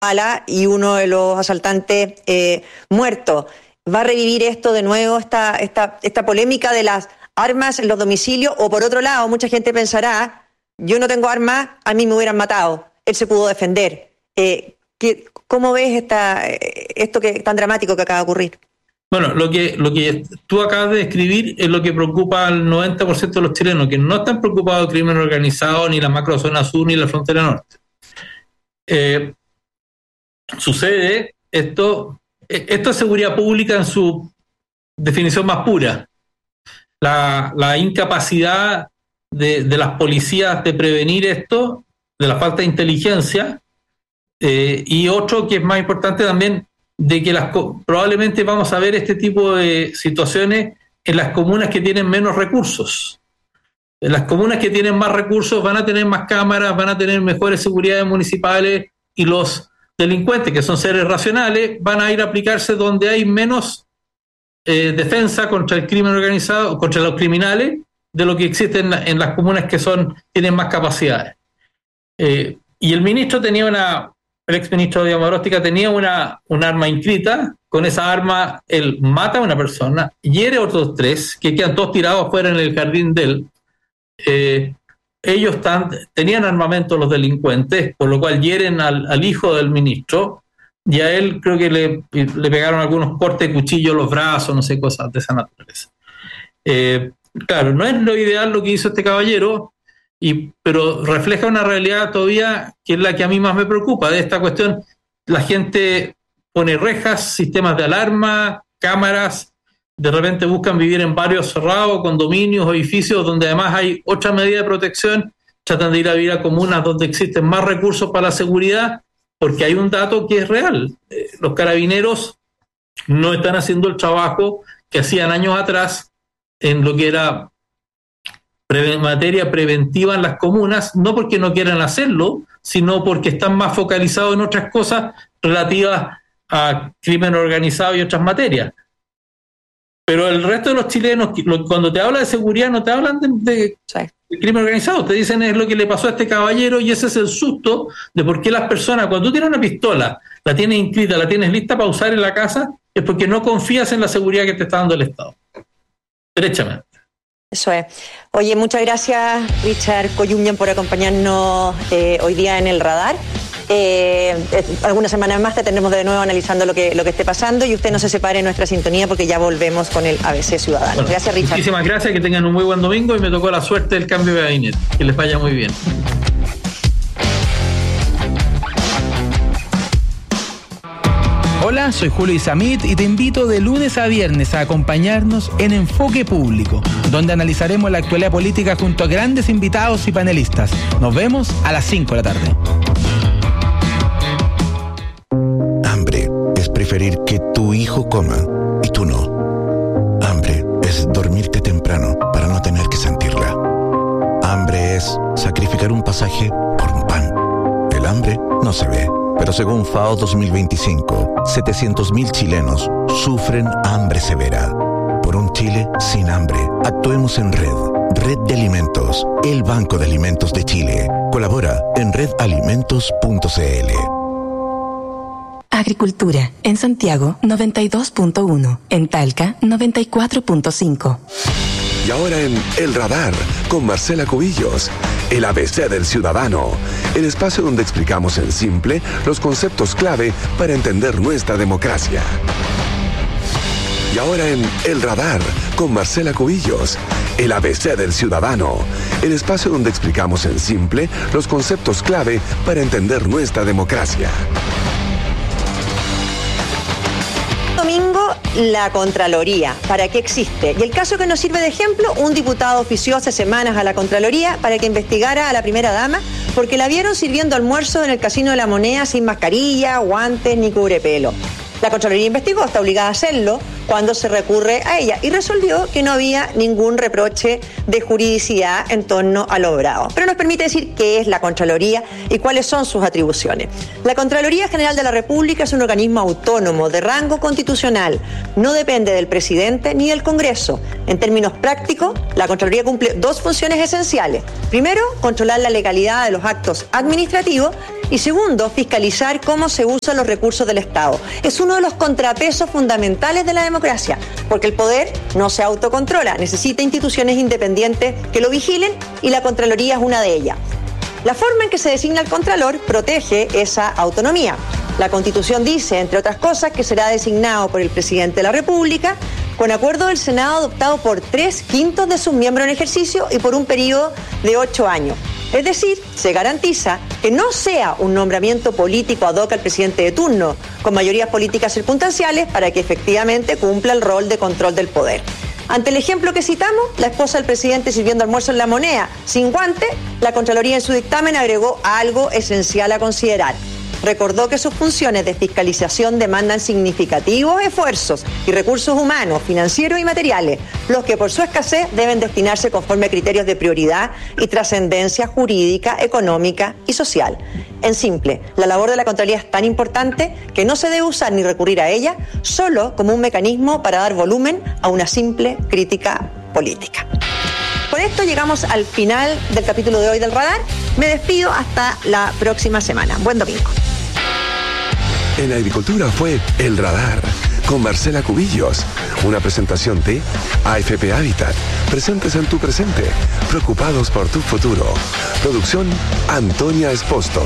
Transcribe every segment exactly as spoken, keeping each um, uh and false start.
bala y uno de los asaltantes eh, muerto. ¿Va a revivir esto de nuevo, esta, esta, esta polémica de las armas en los domicilios? O por otro lado, mucha gente pensará, yo no tengo armas, a mí me hubieran matado, él se pudo defender. Eh, ¿qué, ¿Cómo ves esta, esto que tan dramático que acaba de ocurrir? Bueno, lo que, lo que tú acabas de describir es lo que preocupa al noventa por ciento de los chilenos, que no están preocupados del crimen organizado, ni la macrozona sur, ni la frontera norte. Eh, sucede esto... Esto es seguridad pública en su definición más pura. La, la incapacidad de, de las policías de prevenir esto, de la falta de inteligencia, eh, y otro que es más importante también, de que las probablemente vamos a ver este tipo de situaciones en las comunas que tienen menos recursos. En las comunas que tienen más recursos van a tener más cámaras, van a tener mejores seguridades municipales, y los delincuentes, que son seres racionales, van a ir a aplicarse donde hay menos eh, defensa contra el crimen organizado, contra los criminales, de lo que existe en, la, en las comunas que son tienen más capacidades. Eh, y el ministro tenía una, el exministro de Amaróstica tenía una, una arma inscrita. Con esa arma él mata a una persona, hiere a otros tres, que quedan todos tirados afuera en el jardín de él. Eh, Ellos tan, tenían armamento los delincuentes, por lo cual hieren al, al hijo del ministro, y a él creo que le, le pegaron algunos cortes de cuchillo en los brazos, no sé, cosas de esa naturaleza. Eh, claro, no es lo ideal lo que hizo este caballero, y, pero refleja una realidad todavía que es la que a mí más me preocupa de esta cuestión. La gente pone rejas, sistemas de alarma, cámaras. De repente buscan vivir en barrios cerrados, condominios, edificios donde además hay otra medida de protección, tratan de ir a vivir a comunas donde existen más recursos para la seguridad, porque hay un dato que es real. Eh, los carabineros no están haciendo el trabajo que hacían años atrás en lo que era pre- materia preventiva en las comunas, no porque no quieran hacerlo, sino porque están más focalizados en otras cosas relativas a crimen organizado y otras materias. Pero el resto de los chilenos, cuando te habla de seguridad, no te hablan de, de, de crimen organizado, te dicen es lo que le pasó a este caballero, y ese es el susto de por qué las personas, cuando tú tienes una pistola, la tienes inscrita, la tienes lista para usar en la casa, es porque no confías en la seguridad que te está dando el Estado. Derechamente. Eso es. Oye, muchas gracias, Richard Coyunyan, por acompañarnos eh, hoy día en el radar. Eh, algunas semanas más te tendremos de nuevo analizando lo que, lo que esté pasando, y usted no se separe de nuestra sintonía porque ya volvemos con el A B C Ciudadano. Bueno, gracias, Richard. Muchísimas gracias, que tengan un muy buen domingo, y me tocó la suerte del cambio de gabinete. Que les vaya muy bien. Hola, soy Julio Isamit y te invito de lunes a viernes a acompañarnos en Enfoque Público, donde analizaremos la actualidad política junto a grandes invitados y panelistas. Nos vemos a las cinco de la tarde. Hambre es preferir que tu hijo coma y tú no. Hambre es dormirte temprano para no tener que sentirla. Hambre es sacrificar un pasaje por un pan. El hambre no se ve, pero según FAO dos mil veinticinco, setecientos mil chilenos sufren hambre severa. Por un Chile sin hambre, actuemos en red. Red de Alimentos, el Banco de Alimentos de Chile. Colabora en red alimentos punto c l. Agricultura, en Santiago noventa y dos punto uno, en Talca noventa y cuatro punto cinco. Y ahora en El Radar, con Marcela Cubillos, el A B C del Ciudadano, el espacio donde explicamos en simple los conceptos clave para entender nuestra democracia. Y ahora en El Radar, con Marcela Cubillos, el A B C del Ciudadano, el espacio donde explicamos en simple los conceptos clave para entender nuestra democracia. Domingo, la Contraloría. ¿Para qué existe? Y el caso que nos sirve de ejemplo, un diputado ofició hace semanas a la Contraloría para que investigara a la primera dama porque la vieron sirviendo almuerzo en el Casino de la Moneda sin mascarilla, guantes ni cubrepelo. La Contraloría investigó, está obligada a hacerlo, cuando se recurre a ella, y resolvió que no había ningún reproche de juridicidad en torno a lo obrado. Pero nos permite decir qué es la Contraloría y cuáles son sus atribuciones. La Contraloría General de la República es un organismo autónomo de rango constitucional, no depende del presidente ni del Congreso. En términos prácticos, la Contraloría cumple dos funciones esenciales. Primero, controlar la legalidad de los actos administrativos, y segundo, fiscalizar cómo se usan los recursos del Estado. Es uno de los contrapesos fundamentales de la democracia, porque el poder no se autocontrola, necesita instituciones independientes que lo vigilen, y la Contraloría es una de ellas. La forma en que se designa el Contralor protege esa autonomía. La Constitución dice, entre otras cosas, que será designado por el presidente de la República, con acuerdo del Senado adoptado por tres quintos de sus miembros en ejercicio y por un periodo de ocho años. Es decir, se garantiza que no sea un nombramiento político ad hoc al presidente de turno, con mayorías políticas circunstanciales, para que efectivamente cumpla el rol de control del poder. Ante el ejemplo que citamos, la esposa del presidente sirviendo almuerzo en La Moneda, sin guante, la Contraloría en su dictamen agregó algo esencial a considerar. Recordó que sus funciones de fiscalización demandan significativos esfuerzos y recursos humanos, financieros y materiales, los que por su escasez deben destinarse conforme a criterios de prioridad y trascendencia jurídica, económica y social. En simple, la labor de la Contraloría es tan importante que no se debe usar ni recurrir a ella solo como un mecanismo para dar volumen a una simple crítica política. Con esto llegamos al final del capítulo de hoy del Radar. Me despido hasta la próxima semana. Buen domingo. En Agricultura fue El Radar con Marcela Cubillos. Una presentación de A F P Habitat. Presentes en tu presente. Preocupados por tu futuro. Producción Antonia Esposto.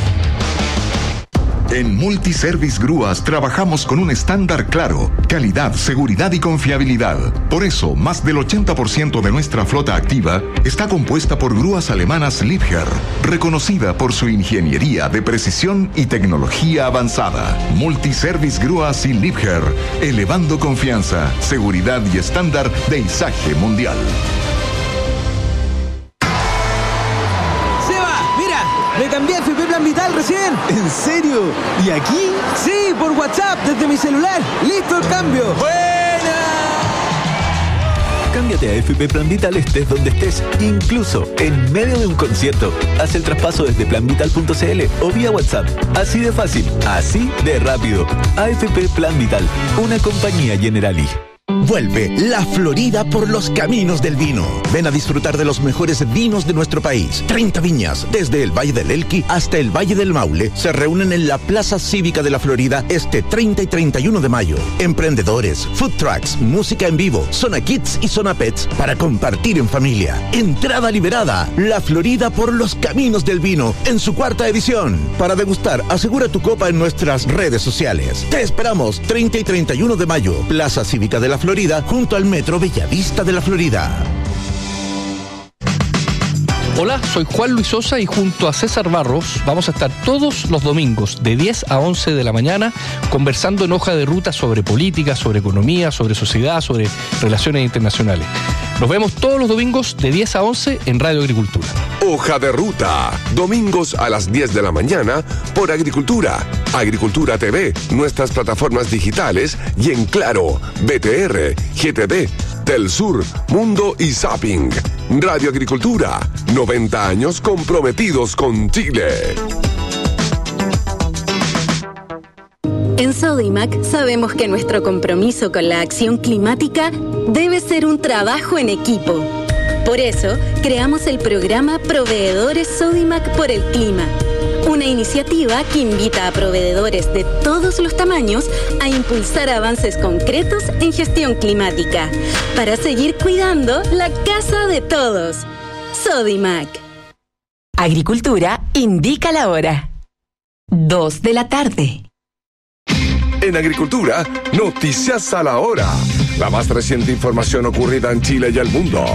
En Multiservice Grúas trabajamos con un estándar claro, calidad, seguridad y confiabilidad. Por eso, más del ochenta por ciento de nuestra flota activa está compuesta por grúas alemanas Liebherr, reconocida por su ingeniería de precisión y tecnología avanzada. Multiservice Grúas y Liebherr, elevando confianza, seguridad y estándar de izaje mundial. Me cambié a F P Plan Vital recién. ¿En serio? ¿Y aquí? Sí, por WhatsApp, desde mi celular. ¡Listo el cambio! ¡Buena! Cámbiate a F P Plan Vital estés donde estés, incluso en medio de un concierto. Haz el traspaso desde plan vital punto c l o vía WhatsApp. Así de fácil, así de rápido. A F P Plan Vital, una compañía Generali. Vuelve La Florida por los caminos del vino. Ven a disfrutar de los mejores vinos de nuestro país. treinta viñas, desde el Valle del Elqui hasta el Valle del Maule, se reúnen en la Plaza Cívica de La Florida este treinta y treinta y uno de mayo. Emprendedores, food trucks, música en vivo, zona kids y zona pets para compartir en familia. Entrada liberada. La Florida por los caminos del vino en su cuarta edición. Para degustar, asegura tu copa en nuestras redes sociales. Te esperamos treinta y treinta y uno de mayo, Plaza Cívica de La Florida, junto al Metro Bellavista de la Florida. Hola, soy Juan Luis Sosa y junto a César Barros vamos a estar todos los domingos de diez a once de la mañana conversando en Hoja de Ruta sobre política, sobre economía, sobre sociedad, sobre relaciones internacionales. Nos vemos todos los domingos de diez a once en Radio Agricultura. Hoja de Ruta, domingos a las diez de la mañana por Agricultura, Agricultura T V, nuestras plataformas digitales y en Claro, B T R, G T D, Telsur, Mundo y Zapping. Radio Agricultura, noventa años comprometidos con Chile. En Sodimac sabemos que nuestro compromiso con la acción climática debe ser un trabajo en equipo. Por eso, creamos el programa Proveedores Sodimac por el Clima, una iniciativa que invita a proveedores de todos los tamaños a impulsar avances concretos en gestión climática para seguir cuidando la casa de todos. Sodimac. Agricultura indica la hora. Dos de la tarde. En Agricultura, noticias a la hora. La más reciente información ocurrida en Chile y el mundo.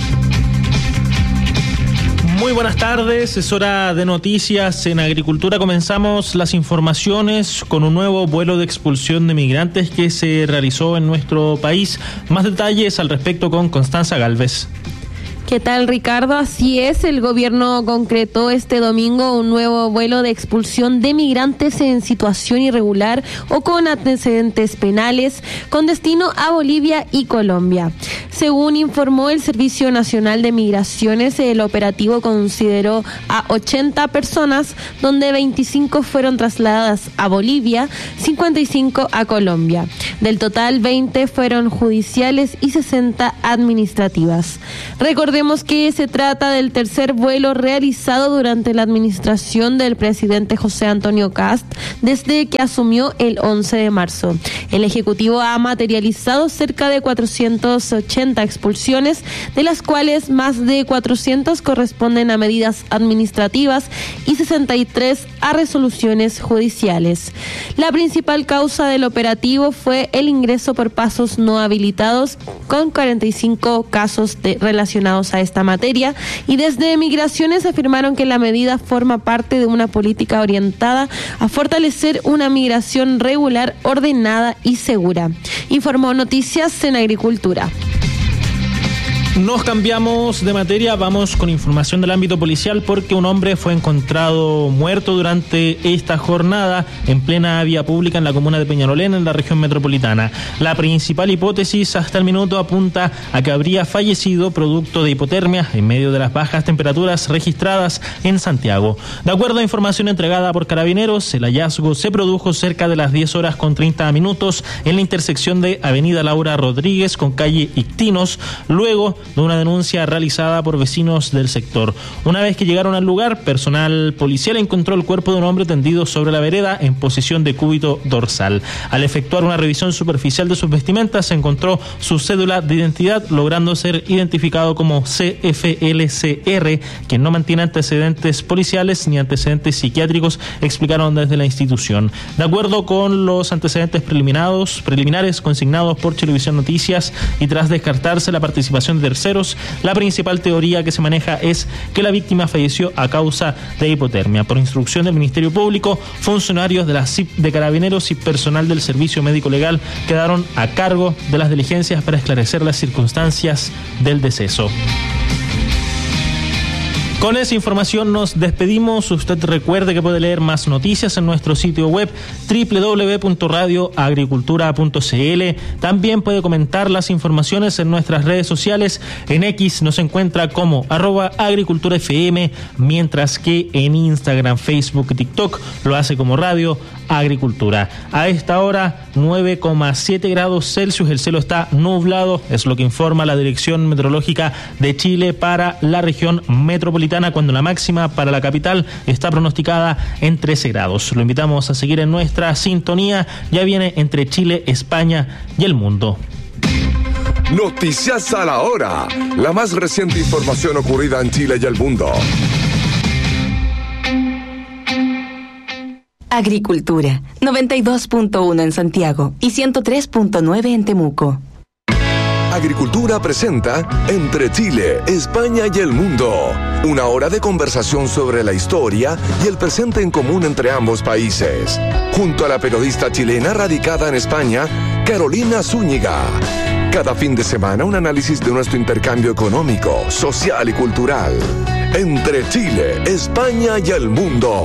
Muy buenas tardes, es hora de noticias. En Agricultura comenzamos las informaciones con un nuevo vuelo de expulsión de migrantes que se realizó en nuestro país. Más detalles al respecto con Constanza Galvez. ¿Qué tal, Ricardo? Así es, el gobierno concretó este domingo un nuevo vuelo de expulsión de migrantes en situación irregular o con antecedentes penales con destino a Bolivia y Colombia. Según informó el Servicio Nacional de Migraciones, el operativo consideró a ochenta personas, donde veinticinco fueron trasladadas a Bolivia, cincuenta y cinco a Colombia. Del total, veinte fueron judiciales y sesenta administrativas. Recordemos que se trata del tercer vuelo realizado durante la administración del presidente José Antonio Kast desde que asumió el once de marzo. El Ejecutivo ha materializado cerca de cuatrocientas ochenta expulsiones, de las cuales más de cuatrocientas corresponden a medidas administrativas y sesenta y tres a resoluciones judiciales. La principal causa del operativo fue el ingreso por pasos no habilitados, con cuarenta y cinco casos de, relacionados a esta materia, y desde Migraciones afirmaron que la medida forma parte de una política orientada a fortalecer una migración regular, ordenada y segura. Informó Noticias en Agricultura. Nos cambiamos de materia, vamos con información del ámbito policial porque un hombre fue encontrado muerto durante esta jornada en plena vía pública en la comuna de Peñalolén, en la región metropolitana. La principal hipótesis hasta el minuto apunta a que habría fallecido producto de hipotermia en medio de las bajas temperaturas registradas en Santiago. De acuerdo a información entregada por Carabineros, el hallazgo se produjo cerca de las diez horas con treinta minutos en la intersección de Avenida Laura Rodríguez con calle Ictinos, luego de una denuncia realizada por vecinos del sector. Una vez que llegaron al lugar, personal policial encontró el cuerpo de un hombre tendido sobre la vereda en posición de cúbito dorsal. Al efectuar una revisión superficial de sus vestimentas, se encontró su cédula de identidad, logrando ser identificado como C F L C R, quien no mantiene antecedentes policiales ni antecedentes psiquiátricos, explicaron desde la institución. De acuerdo con los antecedentes preliminares, preliminares consignados por Chilevisión Noticias y tras descartarse la participación de terceros, la principal teoría que se maneja es que la víctima falleció a causa de hipotermia. Por instrucción del Ministerio Público, funcionarios de la C I P de Carabineros y personal del Servicio Médico Legal quedaron a cargo de las diligencias para esclarecer las circunstancias del deceso. Con esa información nos despedimos. Usted recuerde que puede leer más noticias en nuestro sitio web doble u doble u doble u punto radio agricultura punto c l. También puede comentar las informaciones en nuestras redes sociales. En X nos encuentra como arroba agricultura F M, mientras que en Instagram, Facebook y TikTok lo hace como Radio Agricultura. A esta hora, nueve coma siete grados Celsius, el cielo está nublado, es lo que informa la Dirección Meteorológica de Chile para la región metropolitana, cuando la máxima para la capital está pronosticada en trece grados. Lo invitamos a seguir en nuestra sintonía, ya viene Entre Chile, España y el Mundo. Noticias a la hora, la más reciente información ocurrida en Chile y el mundo. Agricultura, noventa y dos punto uno en Santiago y ciento tres punto nueve en Temuco. Agricultura presenta Entre Chile, España y el Mundo. Una hora de conversación sobre la historia y el presente en común entre ambos países. Junto a la periodista chilena radicada en España, Carolina Zúñiga. Cada fin de semana un análisis de nuestro intercambio económico, social y cultural. Entre Chile, España y el Mundo.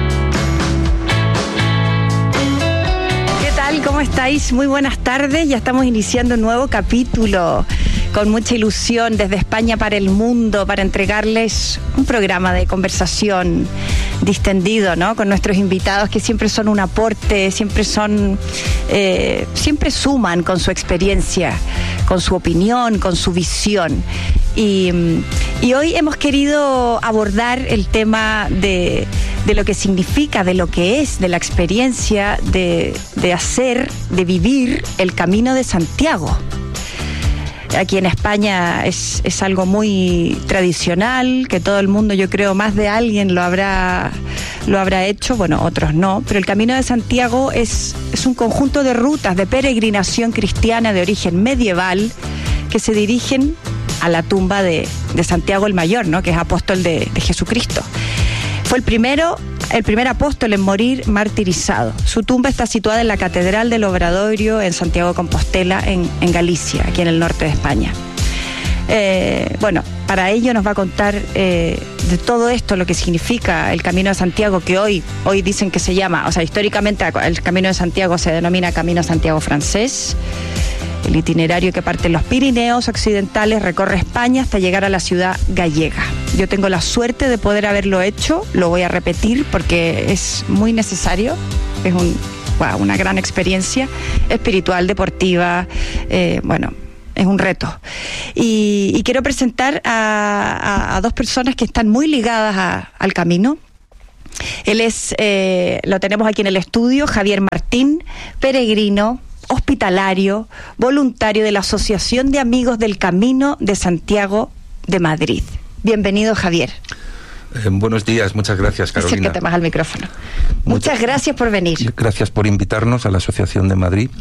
¿Cómo estáis? Muy buenas tardes. Ya estamos iniciando un nuevo capítulo con mucha ilusión desde España para el mundo, para entregarles un programa de conversación distendido, ¿no? Con nuestros invitados que siempre son un aporte, siempre son, eh, siempre suman con su experiencia, con su opinión, con su visión. Y, y hoy hemos querido abordar el tema de, de lo que significa, de lo que es, de la experiencia de, de hacer, de vivir el Camino de Santiago. Aquí en España es, es algo muy tradicional, que todo el mundo, yo creo, más de alguien lo habrá, lo habrá hecho, bueno, otros no, pero el Camino de Santiago es, es un conjunto de rutas de peregrinación cristiana de origen medieval que se dirigen a la tumba de, de Santiago el Mayor, ¿no? Que es apóstol de, de Jesucristo. Fue el primero, el primer apóstol en morir martirizado. Su tumba está situada en la Catedral del Obradoiro en Santiago de Compostela, en, en Galicia, aquí en el norte de España. Eh, bueno, para ello nos va a contar eh, de todo esto, lo que significa el Camino de Santiago, que hoy, hoy dicen que se llama, o sea, históricamente el Camino de Santiago se denomina Camino Santiago francés. El itinerario que parte en los Pirineos occidentales recorre España hasta llegar a la ciudad gallega. Yo tengo la suerte de poder haberlo hecho, lo voy a repetir porque es muy necesario, es un, wow, una gran experiencia espiritual, deportiva, eh, bueno, es un reto. Y, y quiero presentar a, a, a dos personas que están muy ligadas a, al camino. Él es, eh, lo tenemos aquí en el estudio, Javier Martín, peregrino, hospitalario, voluntario de la Asociación de Amigos del Camino de Santiago de Madrid. Bienvenido, Javier. Eh, buenos días, muchas gracias, Carolina. Acércate más al micrófono. Muchas, muchas gracias por venir. Gracias por invitarnos a la Asociación de Madrid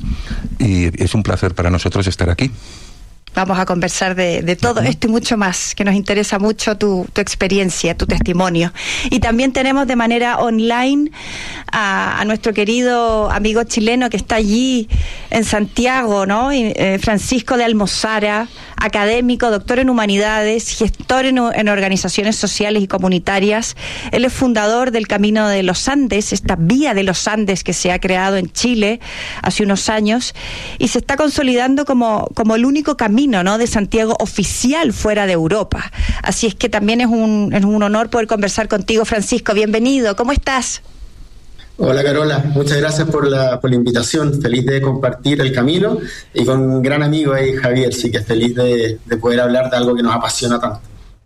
y es un placer para nosotros estar aquí. Vamos a conversar de, de todo esto y mucho más, que nos interesa mucho tu, tu experiencia, tu testimonio. Y también tenemos de manera online a, a nuestro querido amigo chileno que está allí en Santiago, ¿no? Y, eh, Francisco de Almozara, académico, doctor en humanidades, gestor en, en organizaciones sociales y comunitarias. Él es fundador del Camino de los Andes, esta vía de los Andes que se ha creado en Chile hace unos años y se está consolidando como, como el único camino, ¿no?, de Santiago oficial fuera de Europa. Así es que también es un, es un honor poder conversar contigo, Francisco. Bienvenido, ¿cómo estás? Hola, Carola, muchas gracias por la, por la invitación, feliz de compartir el camino y con un gran amigo ahí, Javier, sí que feliz de, de poder hablar de algo que nos apasiona tanto.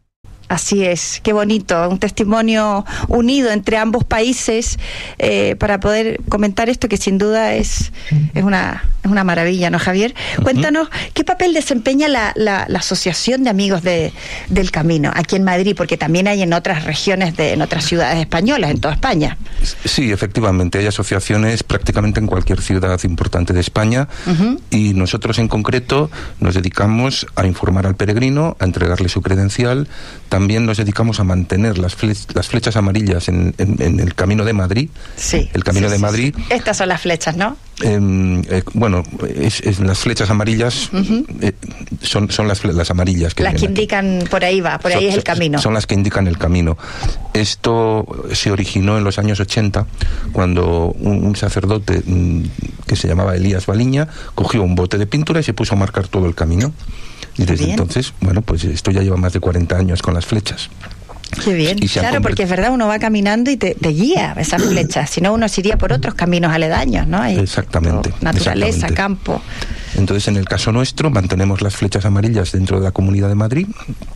Así es, qué bonito, un testimonio unido entre ambos países eh, para poder comentar esto que sin duda es, es, una, es una maravilla, ¿no, Javier? Uh-huh. Cuéntanos, ¿qué papel desempeña la, la, la Asociación de Amigos de, del Camino aquí en Madrid? Porque también hay en otras regiones, de, en otras ciudades españolas, en toda España. Sí, efectivamente, hay asociaciones prácticamente en cualquier ciudad importante de España uh-huh. y nosotros en concreto nos dedicamos a informar al peregrino, a entregarle su credencial. También nos dedicamos a mantener las, flech- las flechas amarillas en, en, en el Camino de Madrid. Sí. El Camino sí, de sí, Madrid. Sí. Estas son las flechas, ¿no? Eh, eh, bueno, es, es las flechas amarillas uh-huh. eh, son, son las, las amarillas. Que las que indican, aquí. Por ahí va, por son, ahí es el camino. Son las que indican el camino. Esto se originó en los años ochenta, cuando un, un sacerdote mm, que se llamaba Elías Baliña cogió un bote de pintura y se puso a marcar todo el camino. Y desde Bien. entonces, bueno, pues esto ya lleva más de cuarenta años con las flechas. Qué bien, claro, porque es verdad, uno va caminando y te, te guía esas flechas, si no uno se iría por otros caminos aledaños, ¿no? Hay exactamente. Naturaleza, exactamente. campo. Entonces, en el caso nuestro, mantenemos las flechas amarillas dentro de la Comunidad de Madrid.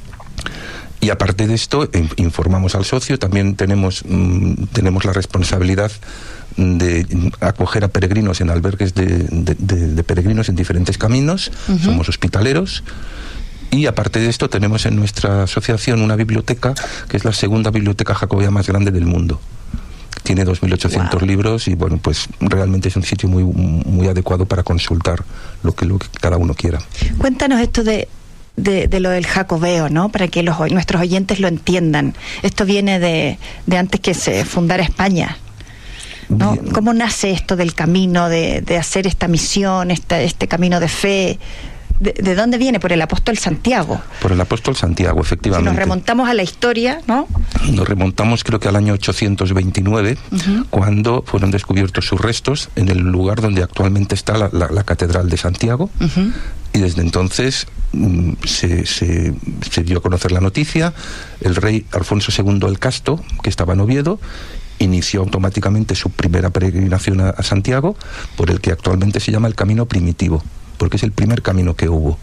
Y aparte de esto, informamos al socio, también tenemos, mmm, tenemos la responsabilidad de acoger a peregrinos en albergues de, de, de, de peregrinos en diferentes caminos, uh-huh. somos hospitaleros. Y aparte de esto tenemos en nuestra asociación una biblioteca que es la segunda biblioteca jacobea más grande del mundo. Tiene dos mil ochocientos wow. libros y bueno, pues realmente es un sitio muy, muy adecuado para consultar lo que, lo que cada uno quiera. Cuéntanos esto de... De, de lo del jacobeo, ¿no? Para que los, nuestros oyentes lo entiendan. Esto viene de, de antes que se fundara España, ¿no? Bien. ¿Cómo nace esto del camino, de, de hacer esta misión, esta, este camino de fe? ¿De, ¿De dónde viene? Por el apóstol Santiago. Por el apóstol Santiago, efectivamente. Si nos remontamos a la historia, ¿no? Nos remontamos creo que al año ochocientos veintinueve, uh-huh. cuando fueron descubiertos sus restos en el lugar donde actualmente está la, la, la Catedral de Santiago. Uh-huh. Y desde entonces mm, se, se, se dio a conocer la noticia. El rey Alfonso segundo el Casto, que estaba en Oviedo, inició automáticamente su primera peregrinación a, a Santiago, por el que actualmente se llama el Camino Primitivo, porque es el primer camino que hubo.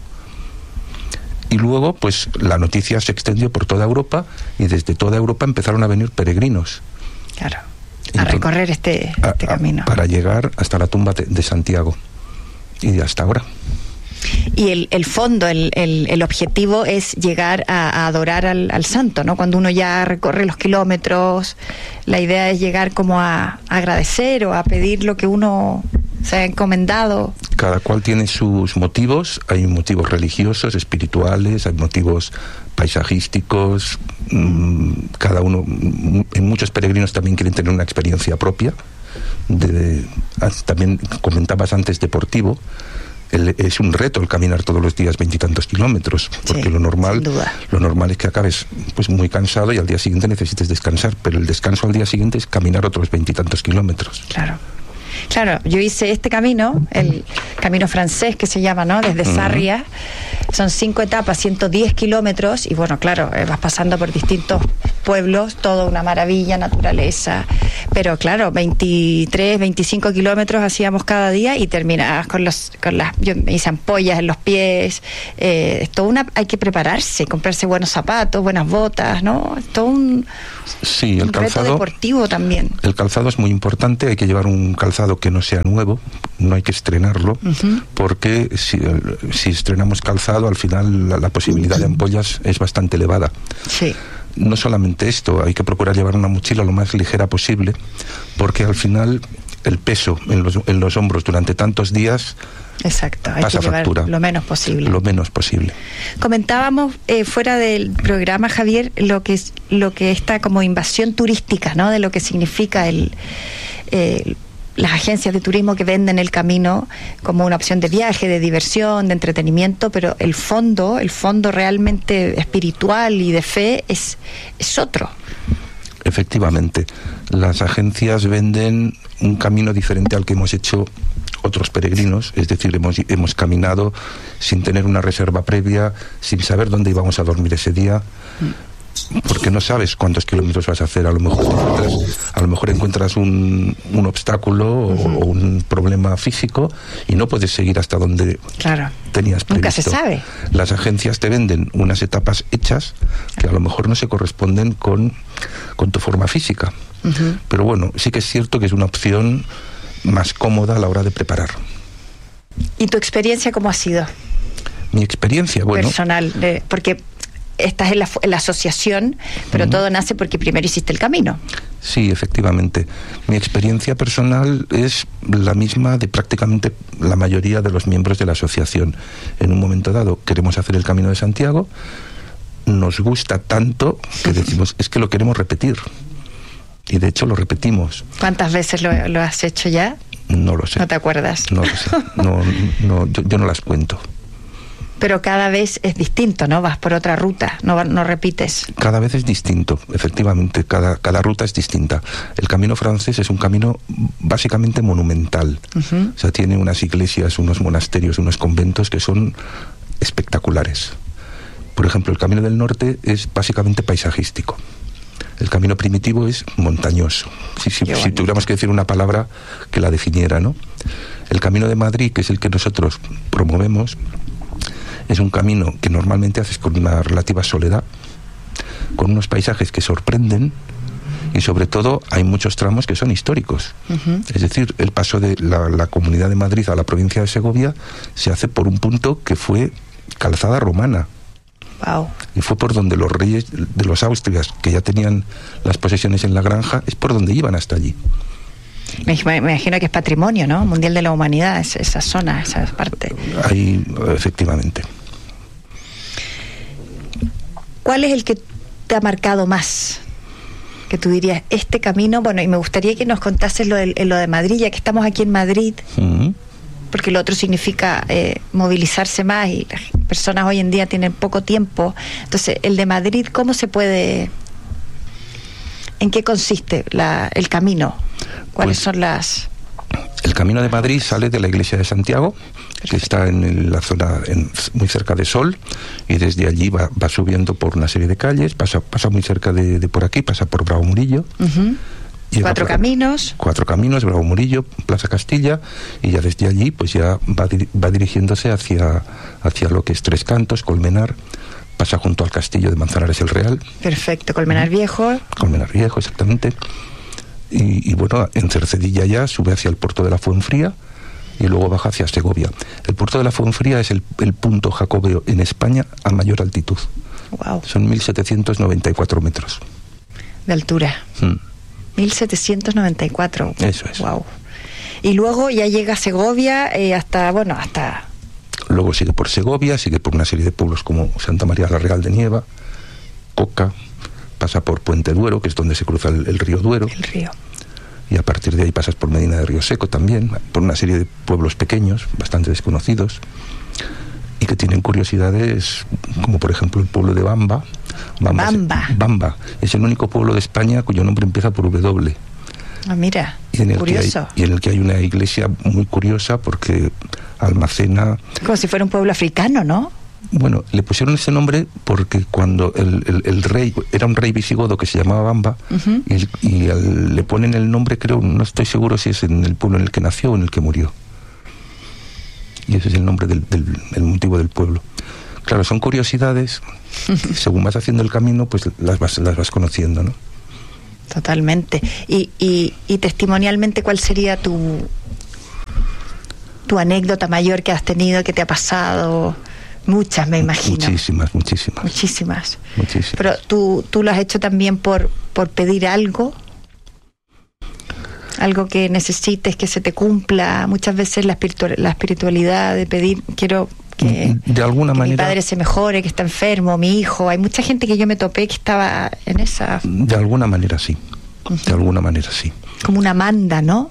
Y luego, pues la noticia se extendió por toda Europa y desde toda Europa empezaron a venir peregrinos. Claro, a Entonces, recorrer este, este a, a, camino. Para llegar hasta la tumba de, de Santiago. Y hasta ahora. Y el, el fondo, el, el, el objetivo es llegar a, a adorar al, al santo, ¿no? Cuando uno ya recorre los kilómetros, la idea es llegar como a, a agradecer o a pedir lo que uno se ha encomendado. Cada cual tiene sus motivos, hay motivos religiosos, espirituales, hay motivos paisajísticos, mmm, cada uno, en muchos peregrinos también quieren tener una experiencia propia, de, de, también comentabas antes deportivo. el, es un reto el caminar todos los días veintitantos kilómetros, porque sí, lo normal lo normal es que acabes pues muy cansado y al día siguiente necesites descansar, pero el descanso al día siguiente es caminar otros veintitantos kilómetros. Claro. Claro, yo hice este camino, el camino francés que se llama, ¿no? Desde Sarria, son cinco etapas, ciento diez kilómetros, y bueno, claro, eh, vas pasando por distintos pueblos, todo una maravilla, naturaleza, pero claro, veintitrés, veinticinco kilómetros hacíamos cada día y terminabas con los, con las, yo me hice ampollas en los pies, eh, es todo una, hay que prepararse, comprarse buenos zapatos, buenas botas, ¿no? Es todo un, sí, el un calzado, reto deportivo también. El calzado es muy importante, hay que llevar un calzado que no sea nuevo, no hay que estrenarlo, uh-huh. porque si, si estrenamos calzado, al final la, la posibilidad de ampollas es bastante elevada. Sí. No solamente esto, hay que procurar llevar una mochila lo más ligera posible, porque al final el peso en los, en los hombros durante tantos días Exacto, hay pasa que llevar factura. lo menos posible. Lo menos posible. Comentábamos eh, fuera del programa, Javier, lo que es lo que está como invasión turística, ¿no? De lo que significa el eh, las agencias de turismo que venden el camino como una opción de viaje, de diversión, de entretenimiento, pero el fondo, el fondo realmente espiritual y de fe es, es otro. Efectivamente, las agencias venden un camino diferente al que hemos hecho otros peregrinos, es decir, hemos, hemos caminado sin tener una reserva previa, sin saber dónde íbamos a dormir ese día, porque no sabes cuántos kilómetros vas a hacer. A lo mejor te encuentras, a lo mejor encuentras un, un obstáculo o, uh-huh. o un problema físico y no puedes seguir hasta donde claro. tenías previsto. Nunca se sabe. Las agencias te venden unas etapas hechas que a lo mejor no se corresponden con, con tu forma física. Uh-huh. Pero bueno, sí que es cierto que es una opción más cómoda a la hora de preparar. ¿Y tu experiencia cómo ha sido? Mi experiencia, bueno... Personal, de, porque... Estás en la, en la asociación, pero uh-huh. todo nace porque primero hiciste el camino. Sí, efectivamente. Mi experiencia personal es la misma de prácticamente la mayoría de los miembros de la asociación. En un momento dado queremos hacer el Camino de Santiago, nos gusta tanto que decimos, es que lo queremos repetir. Y de hecho lo repetimos. ¿Cuántas veces lo, lo has hecho ya? No lo sé. ¿No te acuerdas? No lo sé. No, no, yo, yo no las cuento. Pero cada vez es distinto, ¿no? Vas por otra ruta, no, no repites. Cada vez es distinto, efectivamente, cada, cada ruta es distinta. El camino francés es un camino básicamente monumental. Uh-huh. O sea, tiene unas iglesias, unos monasterios, unos conventos que son espectaculares. Por ejemplo, el camino del norte es básicamente paisajístico. El camino primitivo es montañoso. Si, si, si tuviéramos que decir una palabra que la definiera, ¿no? El camino de Madrid, que es el que nosotros promovemos, es un camino que normalmente haces con una relativa soledad, con unos paisajes que sorprenden y sobre todo hay muchos tramos que son históricos. Uh-huh. Es decir, el paso de la, la Comunidad de Madrid a la provincia de Segovia se hace por un punto que fue calzada romana. Wow. Y fue por donde los reyes de los Austrias, que ya tenían las posesiones en la granja, es por donde iban hasta allí. Me, me imagino que es patrimonio, ¿no? Mundial de la humanidad, esa, esa zona, esa parte. Ahí, efectivamente. ¿Cuál es el que te ha marcado más? Que tú dirías, este camino, bueno, y me gustaría que nos contases lo de, lo de Madrid, ya que estamos aquí en Madrid, uh-huh. porque lo otro significa eh, movilizarse más y las personas hoy en día tienen poco tiempo. Entonces, el de Madrid, ¿cómo se puede... ¿En qué consiste la, el camino? ¿Cuáles pues, son las...? El Camino de Madrid sale de la iglesia de Santiago, que está en la zona en, muy cerca de Sol, y desde allí va, va subiendo por una serie de calles, pasa, pasa muy cerca de, de por aquí, pasa por Bravo Murillo. Uh-huh. Cuatro por, caminos. Cuatro caminos, Bravo Murillo, Plaza Castilla, y ya desde allí pues ya va, va dirigiéndose hacia, hacia lo que es Tres Cantos, Colmenar. Pasa junto al castillo de Manzanares el Real. Perfecto, Colmenar Viejo. Colmenar Viejo, exactamente. Y, y bueno, en Cercedilla ya sube hacia el puerto de la Fuenfría y luego baja hacia Segovia. El puerto de la Fuenfría es el, el punto jacobeo en España a mayor altitud. Wow. Son mil setecientos noventa y cuatro metros. De altura. Hmm. mil setecientos noventa y cuatro. Eso es. Wow. Y luego ya llega a Segovia eh, hasta, bueno, hasta... Luego sigue por Segovia, sigue por una serie de pueblos como Santa María la Real de Nieva, Coca, pasa por Puente Duero, que es donde se cruza el, el río Duero. El río. y a partir de ahí pasas por Medina de Río Seco también, por una serie de pueblos pequeños, bastante desconocidos, y que tienen curiosidades, como por ejemplo el pueblo de Bamba. Bamba. Bamba. Es, Bamba. Es el único pueblo de España cuyo nombre empieza por W. Ah, mira, y en el curioso. Que hay, y en el que hay una iglesia muy curiosa porque almacena... Como si fuera un pueblo africano, ¿no? Bueno, le pusieron ese nombre porque cuando el, el, el rey, era un rey visigodo que se llamaba Bamba, uh-huh. y, el, y el, le ponen el nombre, creo, no estoy seguro si es en el pueblo en el que nació o en el que murió. Y ese es el nombre del, del el motivo del pueblo. Claro, son curiosidades, según vas haciendo el camino, pues las vas, las vas conociendo, ¿no? Totalmente. Y, y, y testimonialmente, ¿cuál sería tu, tu anécdota mayor que has tenido, que te ha pasado? Muchas, me imagino. Muchísimas, muchísimas. Muchísimas. Muchísimas. Pero tú, tú lo has hecho también por, por pedir algo, algo que necesites, que se te cumpla. Muchas veces la, espiritual, la espiritualidad de pedir, quiero que, de alguna que manera, mi padre se mejore, que está enfermo, mi hijo. Hay mucha gente que yo me topé que estaba en esa... De alguna manera sí, uh-huh. de alguna manera sí. Como una manda, ¿no?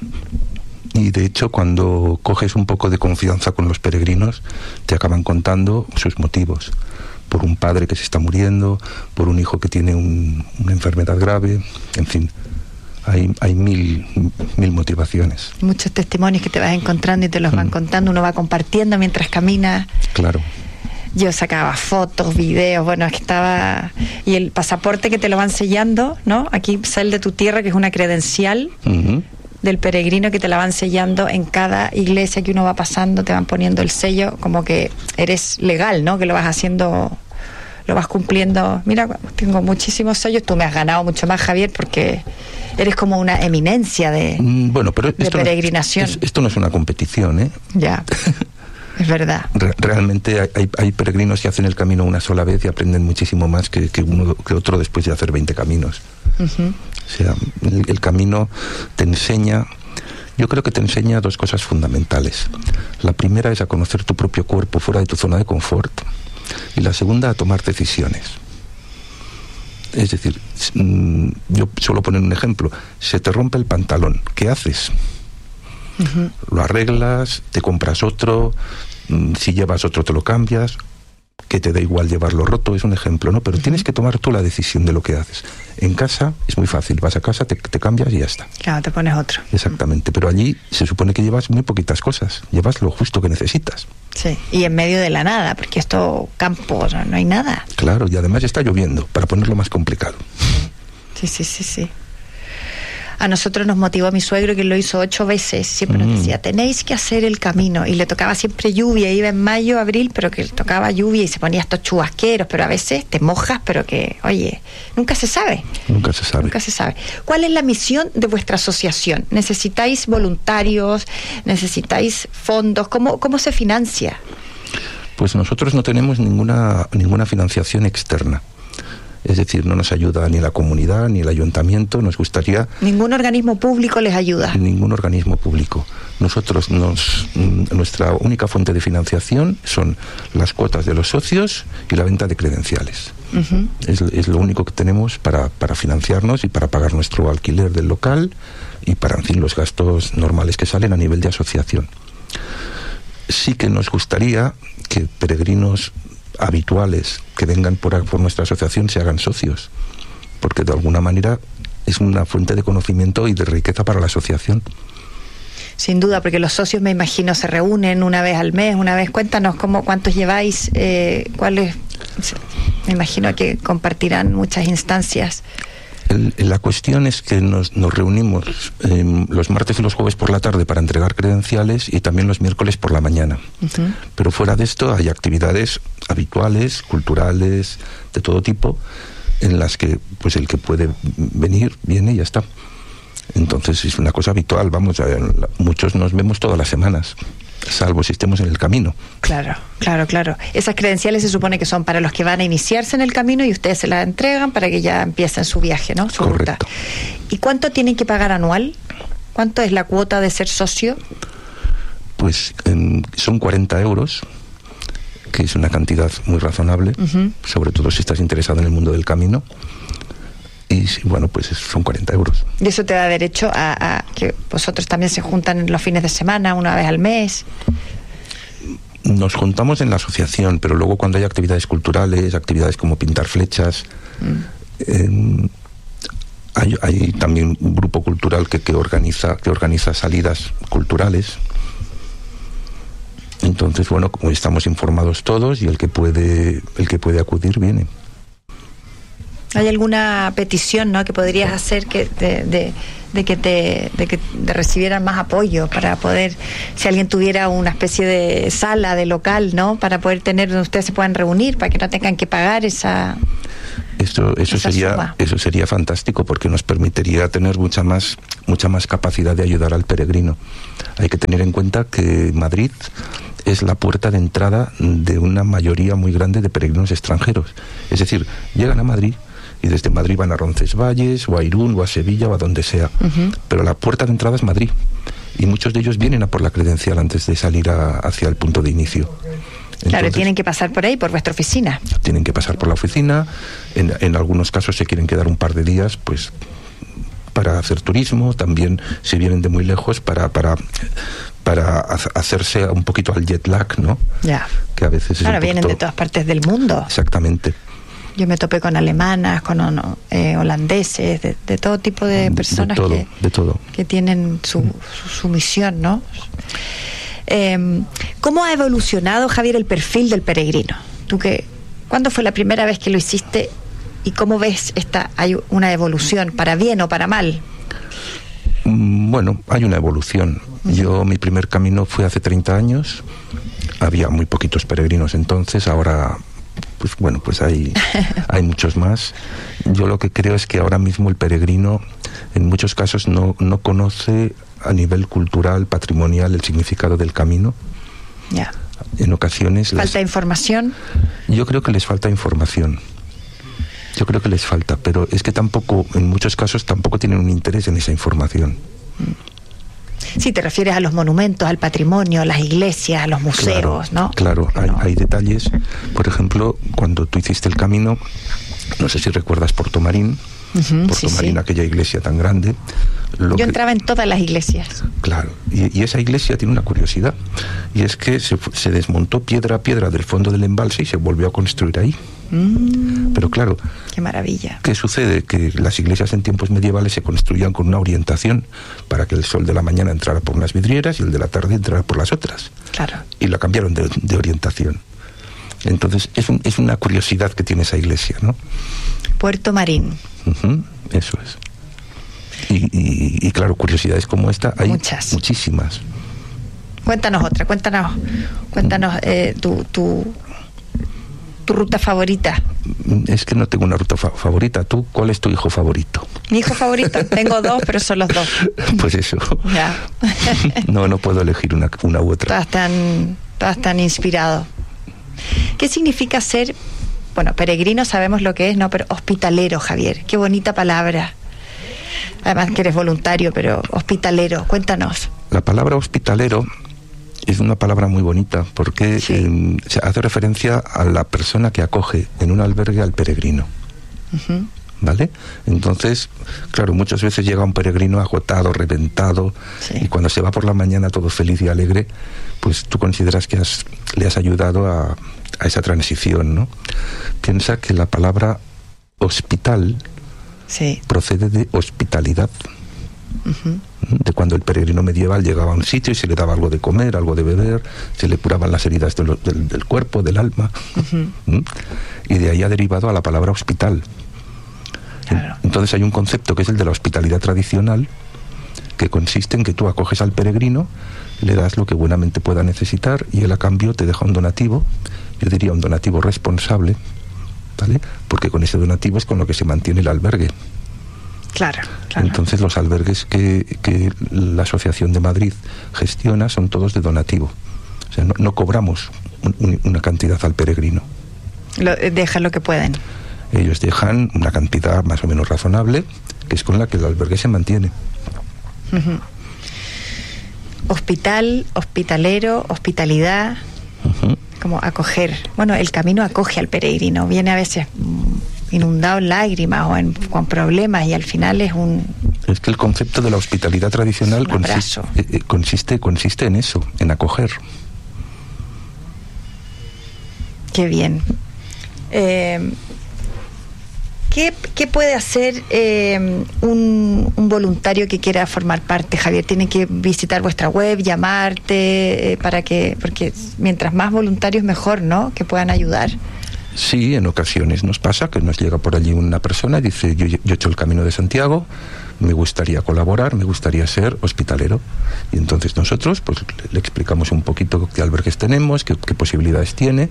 Y de hecho, cuando coges un poco de confianza con los peregrinos, te acaban contando sus motivos. Por un padre que se está muriendo, por un hijo que tiene un, una enfermedad grave, en fin, hay, hay mil, mil motivaciones. Muchos testimonios que te vas encontrando y te los mm. van contando, uno va compartiendo mientras camina. Claro. Yo sacaba fotos, videos, bueno, es que estaba... Y el pasaporte que te lo van sellando, ¿no? Aquí sale de tu tierra, que es una credencial... Uh-huh. del peregrino, que te la van sellando en cada iglesia que uno va pasando, te van poniendo el sello, como que eres legal, ¿no? Que lo vas haciendo, lo vas cumpliendo. Mira, tengo muchísimos sellos, tú me has ganado mucho más, Javier, porque eres como una eminencia de, bueno, pero de esto peregrinación. No es, esto no es una competición, ¿eh? Ya, es verdad. Re- realmente hay, hay, hay peregrinos que hacen el camino una sola vez y aprenden muchísimo más que, que uno que otro después de hacer veinte caminos. Uh-huh. O sea, el, el camino te enseña, yo creo que te enseña dos cosas fundamentales. La primera es a conocer tu propio cuerpo fuera de tu zona de confort, y la segunda a tomar decisiones. Es decir, yo suelo poner un ejemplo: se te rompe el pantalón, ¿qué haces? Uh-huh. Lo arreglas, te compras otro, si llevas otro te lo cambias, que te da igual llevarlo roto, es un ejemplo, ¿no? Pero uh-huh. tienes que tomar tú la decisión de lo que haces. En casa es muy fácil, vas a casa, te, te cambias y ya está. Claro, te pones otro. Exactamente, pero allí se supone que llevas muy poquitas cosas, llevas lo justo que necesitas. Sí, y en medio de la nada, porque esto, campo, no, no hay nada. Claro, y además está lloviendo, para ponerlo más complicado. Sí, sí, sí, sí. A nosotros nos motivó mi suegro, que lo hizo ocho veces. Siempre mm. nos decía, tenéis que hacer el camino. Y le tocaba siempre lluvia. Iba en mayo, abril, pero que le tocaba lluvia y se ponía estos chubasqueros. Pero a veces te mojas, pero que, oye, nunca se sabe. Nunca se sabe. Nunca se sabe. ¿Cuál es la misión de vuestra asociación? ¿Necesitáis voluntarios? ¿Necesitáis fondos? ¿Cómo, cómo se financia? Pues nosotros no tenemos ninguna, ninguna financiación externa. Es decir, no nos ayuda ni la comunidad ni el ayuntamiento. Nos gustaría... ¿Ningún organismo público les ayuda? Ningún organismo público. Nosotros, nos, nuestra única fuente de financiación son las cuotas de los socios y la venta de credenciales. Uh-huh. Es, es lo único que tenemos para, para financiarnos y para pagar nuestro alquiler del local y para, en fin, los gastos normales que salen a nivel de asociación. Sí que nos gustaría que peregrinos habituales que vengan por, por nuestra asociación se hagan socios, porque de alguna manera es una fuente de conocimiento y de riqueza para la asociación. Sin duda, porque los socios, me imagino, se reúnen una vez al mes, una vez. Cuéntanos cómo, cuántos lleváis, eh, cuáles. Me imagino que compartirán muchas instancias. El, la cuestión es que nos, nos reunimos eh, los martes y los jueves por la tarde para entregar credenciales y también los miércoles por la mañana. Uh-huh. Pero fuera de esto hay actividades habituales, culturales, de todo tipo, en las que pues el que puede venir, viene y ya está. Entonces es una cosa habitual, vamos, muchos nos vemos todas las semanas, salvo si estemos en el camino. Claro, claro, claro. Esas credenciales se supone que son para los que van a iniciarse en el camino y ustedes se las entregan para que ya empiecen su viaje, ¿no? Su Correcto. ruta. ¿Y cuánto tienen que pagar anual? ¿Cuánto es la cuota de ser socio? Pues eh, son cuarenta euros, que es una cantidad muy razonable, uh-huh. sobre todo si estás interesado en el mundo del camino. Y bueno, pues son cuarenta euros. Y eso te da derecho a, a que vosotros también se juntan los fines de semana, una vez al mes. Nos juntamos en la asociación, pero luego cuando hay actividades culturales, actividades como pintar flechas, mm. eh, hay, hay también un grupo cultural que, que organiza que organiza salidas culturales. Entonces, bueno, como estamos informados todos y el que puede el que puede acudir viene. ¿Hay alguna petición, ¿no?, que podrías hacer que de, de, de que te de que de recibieran más apoyo para poder, si alguien tuviera una especie de sala, de local, ¿no?, para poder tener donde ustedes se puedan reunir, para que no tengan que pagar esa Esto, eso esa sería suma? Eso sería fantástico, porque nos permitiría tener mucha más mucha más capacidad de ayudar al peregrino. Hay que tener en cuenta que Madrid es la puerta de entrada de una mayoría muy grande de peregrinos extranjeros. Es decir, llegan a Madrid y desde Madrid van a Roncesvalles, o a Irún, o a Sevilla, o a donde sea. Uh-huh. Pero la puerta de entrada es Madrid. Y muchos de ellos vienen a por la credencial antes de salir a, hacia el punto de inicio. Entonces, claro, tienen que pasar por ahí, por vuestra oficina. Tienen que pasar por la oficina. En, en algunos casos se quieren quedar un par de días, pues, para hacer turismo. También, si vienen de muy lejos, para... para para hacerse un poquito al jet lag, ¿no? Ya. Que a veces claro, es un vienen poquito... de todas partes del mundo. Exactamente. Yo me topé con alemanas, con eh, holandeses, de, de todo tipo de personas de todo, que, de todo. que tienen su, su, su misión, ¿no? Eh, ¿Cómo ha evolucionado, Javier, el perfil del peregrino? ¿Tú qué, ¿Cuándo fue la primera vez que lo hiciste y cómo ves esta hay una evolución, para bien o para mal? Bueno, hay una evolución. Yo, mi primer camino fue hace treinta años. Había muy poquitos peregrinos entonces, ahora, pues bueno, pues hay, hay muchos más. Yo lo que creo es que ahora mismo el peregrino, en muchos casos, no, no conoce a nivel cultural, patrimonial, el significado del camino. Ya. En ocasiones... ¿Falta las... información? Yo creo que les falta información. Yo creo que les falta, pero es que tampoco, en muchos casos, tampoco tienen un interés en esa información. Sí, te refieres a los monumentos, al patrimonio, a las iglesias, a los museos, claro, ¿no? Claro, hay, no. hay detalles. Por ejemplo, cuando tú hiciste el camino, no sé si recuerdas Porto Marín, uh-huh, Porto sí, Marín, sí. aquella iglesia tan grande. Lo Yo que... entraba en todas las iglesias. Claro, y, y esa iglesia tiene una curiosidad, y es que se, se desmontó piedra a piedra del fondo del embalse y se volvió a construir ahí. Mm, Pero claro, qué maravilla. ¿Qué sucede? Que las iglesias en tiempos medievales se construían con una orientación para que el sol de la mañana entrara por unas vidrieras y el de la tarde entrara por las otras. Claro. Y la cambiaron de, de orientación. Entonces es, un, es una curiosidad que tiene esa iglesia, ¿no? Puerto Marín. Uh-huh, eso es. Y, y, y claro, curiosidades como esta hay muchas, muchísimas. Cuéntanos otra, cuéntanos, cuéntanos eh, tu, tu, tu ruta favorita. Es que no tengo una ruta fa- favorita. ¿Tú cuál es tu hijo favorito? Mi hijo favorito, tengo dos, pero son los dos. Pues eso. Ya. No, no puedo elegir una, una u otra. Todas están, todas están inspirados. ¿Qué significa ser, bueno, peregrino sabemos lo que es, ¿no? Pero hospitalero, Javier, qué bonita palabra. Además que eres voluntario, pero hospitalero, cuéntanos. La palabra hospitalero es una palabra muy bonita porque sí. eh, se hace referencia a la persona que acoge en un albergue al peregrino. Uh-huh. ¿Vale? Entonces, claro, muchas veces llega un peregrino agotado, reventado, sí. y cuando se va por la mañana todo feliz y alegre, pues tú consideras que has, le has ayudado a, a esa transición, ¿no? Piensa que la palabra hospital sí. procede de hospitalidad. Uh-huh. De cuando el peregrino medieval llegaba a un sitio y se le daba algo de comer, algo de beber, se le curaban las heridas de lo, del, del cuerpo, del alma. Uh-huh. Y de ahí ha derivado a la palabra hospital. Claro. Entonces hay un concepto que es el de la hospitalidad tradicional, que consiste en que tú acoges al peregrino, le das lo que buenamente pueda necesitar y él a cambio te deja un donativo, yo diría un donativo responsable, ¿vale? Porque con ese donativo es con lo que se mantiene el albergue. Claro, claro. Entonces los albergues que, que la Asociación de Madrid gestiona son todos de donativo. O sea, no, no cobramos un, un, una cantidad al peregrino. Lo, dejan lo que pueden. Ellos dejan una cantidad más o menos razonable, que es con la que el albergue se mantiene. Uh-huh. Hospital, hospitalero, hospitalidad, uh-huh. como acoger. Bueno, el camino acoge al peregrino. Viene a veces inundado en lágrimas o en, con problemas, y al final es un... Es que el concepto de la hospitalidad tradicional consiste, eh, consiste, consiste en eso, en acoger. Qué bien. Eh, ¿qué, ¿Qué puede hacer eh, un, un voluntario que quiera formar parte, Javier? ¿Tiene que visitar vuestra web, llamarte, eh, para que, porque mientras más voluntarios mejor, ¿no?, que puedan ayudar? Sí, en ocasiones nos pasa que nos llega por allí una persona y dice, yo, yo he hecho el Camino de Santiago, me gustaría colaborar, me gustaría ser hospitalero. Y entonces nosotros pues le, le explicamos un poquito qué albergues tenemos, qué, qué posibilidades tiene.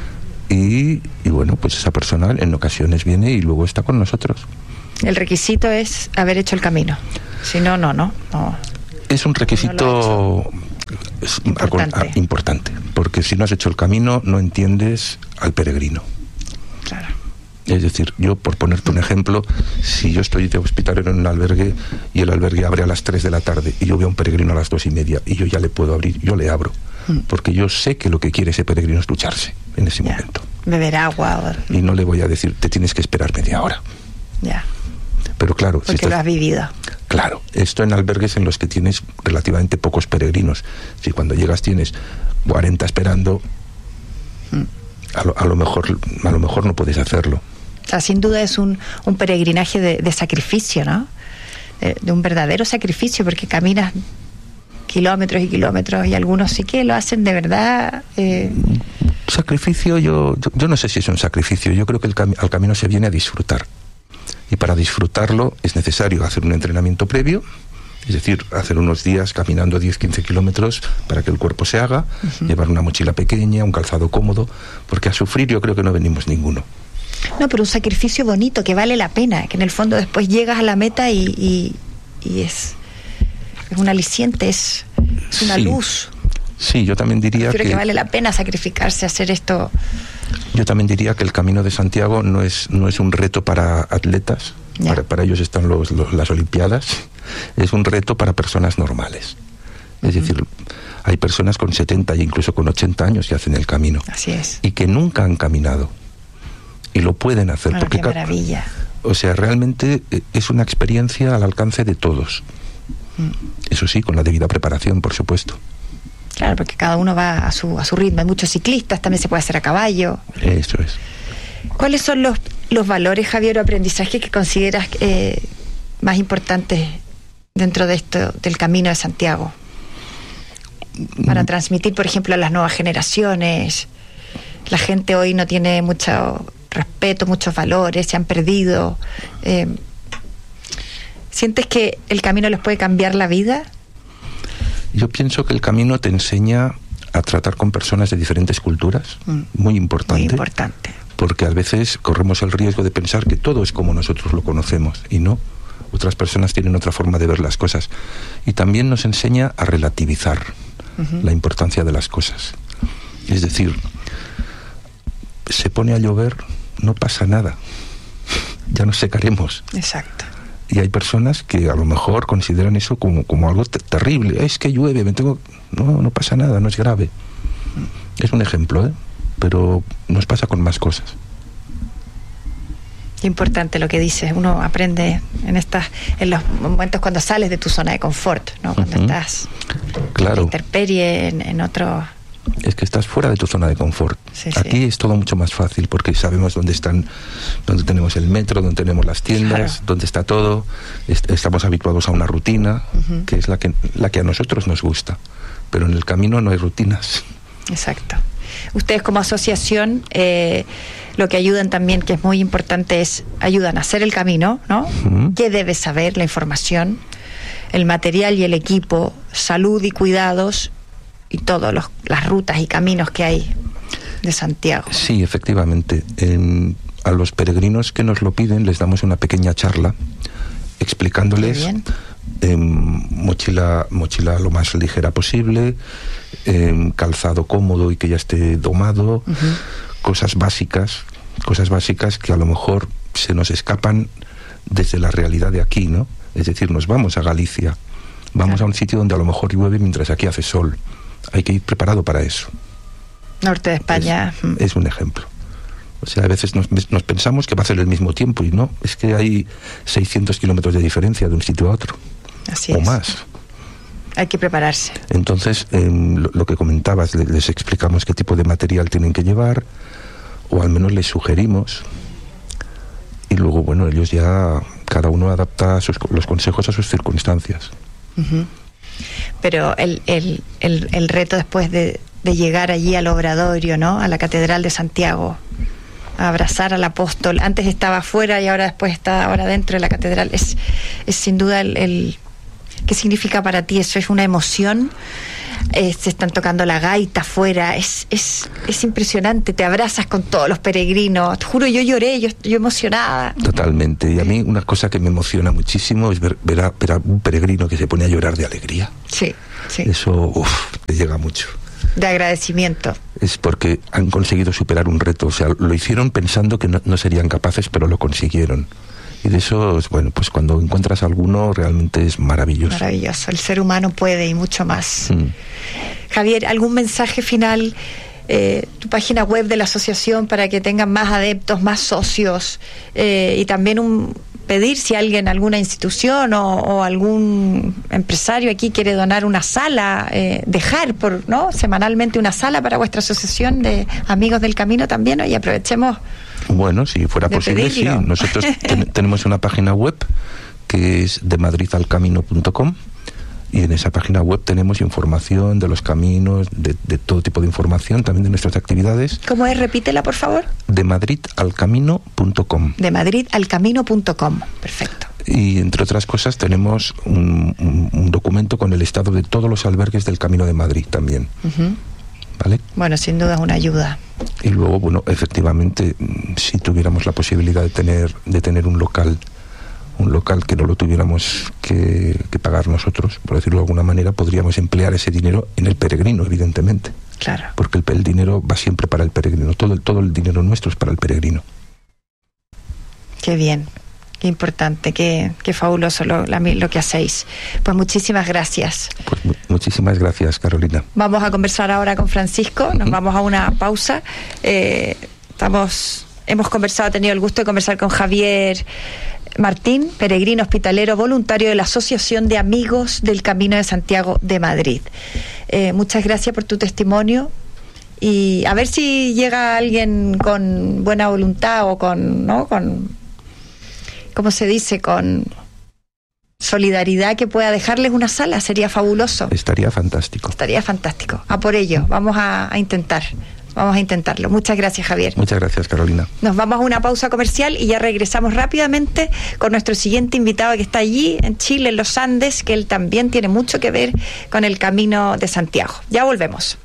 Y, y bueno, pues esa persona en ocasiones viene y luego está con nosotros. El requisito es haber hecho el camino. Si no, no, no. no. Es un requisito es importante. A, a, importante, porque si no has hecho el camino no entiendes al peregrino. Claro. Es decir, yo, por ponerte un ejemplo, si yo estoy de hospitalero en un albergue y el albergue abre a las tres de la tarde y yo veo a un peregrino a las dos y media y yo ya le puedo abrir, yo le abro. Porque yo sé que lo que quiere ese peregrino es lucharse en ese ya. momento. Beber agua. O... Y no le voy a decir, te tienes que esperar media hora. Ya. Pero claro... Porque si estás... lo has vivido. Claro, esto en albergues en los que tienes relativamente pocos peregrinos. Si cuando llegas tienes cuarenta esperando, mm. a, lo, a, lo mejor, a lo mejor no puedes hacerlo. O sea, sin duda es un, un peregrinaje de, de sacrificio, ¿no? De, de un verdadero sacrificio, porque caminas kilómetros y kilómetros y algunos sí que lo hacen de verdad. Eh... Sacrificio, yo, yo, yo no sé si es un sacrificio. Yo creo que el cam- al camino se viene a disfrutar. Y para disfrutarlo es necesario hacer un entrenamiento previo, es decir, hacer unos días caminando diez a quince kilómetros para que el cuerpo se haga, uh-huh. llevar una mochila pequeña, un calzado cómodo, porque a sufrir yo creo que no venimos ninguno. No, pero un sacrificio bonito, que vale la pena, que en el fondo después llegas a la meta y, y, y es, es un aliciente, es, es una sí. luz. Sí, yo también diría Creo que... que vale la pena sacrificarse, hacer esto. Yo también diría que el Camino de Santiago no es, no es un reto para atletas, para, para ellos están los, los, las Olimpiadas, es un reto para personas normales. Es uh-huh. decir, hay personas con setenta e incluso con ochenta años que hacen el camino. Así es. Y que nunca han caminado. Y lo pueden hacer. Bueno, porque qué maravilla. O sea, realmente es una experiencia al alcance de todos. Uh-huh. Eso sí, con la debida preparación, por supuesto. Claro, porque cada uno va a su, a su ritmo. Hay muchos ciclistas, también se puede hacer a caballo. Eso es. ¿Cuáles son los, los valores, Javier, o aprendizajes que consideras eh, más importantes dentro de esto del Camino de Santiago? Para transmitir, por ejemplo, a las nuevas generaciones. La gente hoy no tiene mucho respeto, muchos valores, se han perdido. Eh, ¿Sientes que el camino les puede cambiar la vida? Yo pienso que el camino te enseña a tratar con personas de diferentes culturas, mm. muy importante. Muy importante. Porque a veces corremos el riesgo de pensar que todo es como nosotros lo conocemos, y no. Otras personas tienen otra forma de ver las cosas. Y también nos enseña a relativizar uh-huh. la importancia de las cosas. Es decir, se pone a llover, no pasa nada. Ya nos secaremos. Exacto. Y hay personas que a lo mejor consideran eso como, como algo te- terrible. Es que llueve, me tengo... No, no pasa nada, no es grave. Es un ejemplo, ¿eh? Pero nos pasa con más cosas. Qué importante lo que dices. Uno aprende en estas, en los momentos cuando sales de tu zona de confort, ¿no? Cuando uh-huh. estás claro. en la intemperie, en, en otro... Es que estás fuera de tu zona de confort. Sí, Aquí sí. es todo mucho más fácil porque sabemos dónde están, dónde tenemos el metro, dónde tenemos las tiendas, claro. dónde está todo. Est- estamos habituados a una rutina, uh-huh. que es la que, la que a nosotros nos gusta. Pero en el camino no hay rutinas. Exacto. Ustedes como asociación, eh, lo que ayudan también, que es muy importante, es ayudan a hacer el camino, ¿no? Uh-huh. ¿Qué debes saber? La información, el material y el equipo, salud y cuidados, y todas las rutas y caminos que hay de Santiago. Sí, efectivamente. En, a los peregrinos que nos lo piden les damos una pequeña charla explicándoles eh, mochila, mochila lo más ligera posible, eh, calzado cómodo y que ya esté domado, uh-huh. cosas básicas, cosas básicas que a lo mejor se nos escapan desde la realidad de aquí, ¿no? Es decir, nos vamos a Galicia, vamos claro. a un sitio donde a lo mejor llueve mientras aquí hace sol. Hay que ir preparado para eso. Norte de España. Es, es un ejemplo. O sea, a veces nos, nos pensamos que va a ser el mismo tiempo y no, es que hay seiscientos kilómetros de diferencia de un sitio a otro. Así o es. más. Hay que prepararse. Entonces, eh, lo, lo que comentabas, les, les explicamos qué tipo de material tienen que llevar, o al menos les sugerimos, y luego, bueno, ellos ya, cada uno adapta sus, los consejos a sus circunstancias. Uh-huh. Pero el, el, el, el reto después de, de llegar allí al Obradorio, ¿no? A la Catedral de Santiago, a abrazar al apóstol. Antes estaba afuera y ahora después está ahora dentro de la catedral. Es, es sin duda el, el... ¿Qué significa para ti eso? ¿Es una emoción? Eh, se están tocando la gaita afuera. Es, es, es impresionante. Te abrazas con todos los peregrinos. Te juro, yo lloré, yo, yo emocionada. Totalmente. Y a mí una cosa que me emociona muchísimo es ver, ver, a, ver a un peregrino que se pone a llorar de alegría. Sí, sí. Eso, uf, te llega mucho. De agradecimiento. Es porque han conseguido superar un reto. O sea, lo hicieron pensando que no, no serían capaces, pero lo consiguieron. Y de eso, bueno, pues cuando encuentras a alguno realmente es maravilloso. Maravilloso. El ser humano puede y mucho más. Mm. Javier, ¿algún mensaje final? Eh, tu página web de la asociación para que tengan más adeptos, más socios, eh, y también un pedir si alguien, alguna institución o, o algún empresario aquí quiere donar una sala, eh, dejar por no semanalmente una sala para vuestra asociación de Amigos del Camino también, ¿no? Y aprovechemos. Bueno, si fuera posible, pedirlo. Sí. Nosotros ten, tenemos una página web que es de madrid al camino punto com, y en esa página web tenemos información de los caminos, de, de todo tipo de información, también de nuestras actividades. ¿Cómo es? Repítela, por favor. de madrid al camino punto com. de madrid al camino punto com. Perfecto. Y entre otras cosas tenemos un, un, un documento con el estado de todos los albergues del Camino de Madrid también. Uh-huh. ¿Vale? Bueno, sin duda es una ayuda. Y luego, bueno, efectivamente, si tuviéramos la posibilidad de tener, de tener un local, un local que no lo tuviéramos que, que pagar nosotros, por decirlo de alguna manera, podríamos emplear ese dinero en el peregrino, evidentemente. Claro. Porque el, el dinero va siempre para el peregrino, todo el, todo el dinero nuestro es para el peregrino. Qué bien. Qué importante, qué, qué fabuloso lo, la, lo que hacéis. Pues muchísimas gracias. Pues mu- muchísimas gracias, Carolina. Vamos a conversar ahora con Francisco, nos uh-huh. vamos a una pausa. Eh, estamos, hemos conversado, tenido el gusto de conversar con Javier Martín, peregrino hospitalero voluntario de la Asociación de Amigos del Camino de Santiago de Madrid. Eh, muchas gracias por tu testimonio. Y a ver si llega alguien con buena voluntad o con, ¿no? con ¿cómo se dice? Con solidaridad, que pueda dejarles una sala, sería fabuloso. Estaría fantástico. Estaría fantástico. A por ello, vamos a, a intentar, vamos a intentarlo. Muchas gracias, Javier. Muchas gracias, Carolina. Nos vamos a una pausa comercial y ya regresamos rápidamente con nuestro siguiente invitado que está allí, en Chile, en los Andes, que él también tiene mucho que ver con el Camino de Santiago. Ya volvemos.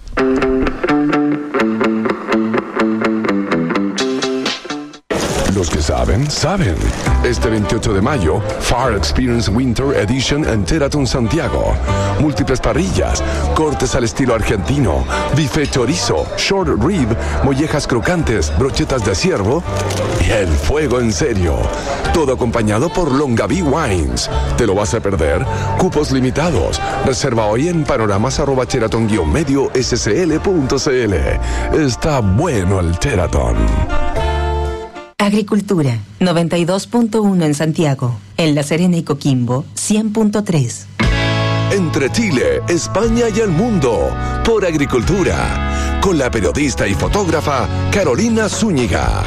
Los que saben, saben. Este veintiocho de mayo, Far Experience Winter Edition en Teraton Santiago. Múltiples parrillas, cortes al estilo argentino, bife chorizo, short rib, mollejas crocantes, brochetas de ciervo y el fuego en serio. Todo acompañado por Longaví Wines. ¿Te lo vas a perder? Cupos limitados. Reserva hoy en panoramas arroba teraton guion medio scl punto cl. Está bueno el Teraton. Agricultura, noventa y dos punto uno en Santiago. En La Serena y Coquimbo, cien punto tres. Entre Chile, España y el mundo, por Agricultura, con la periodista y fotógrafa Carolina Zúñiga.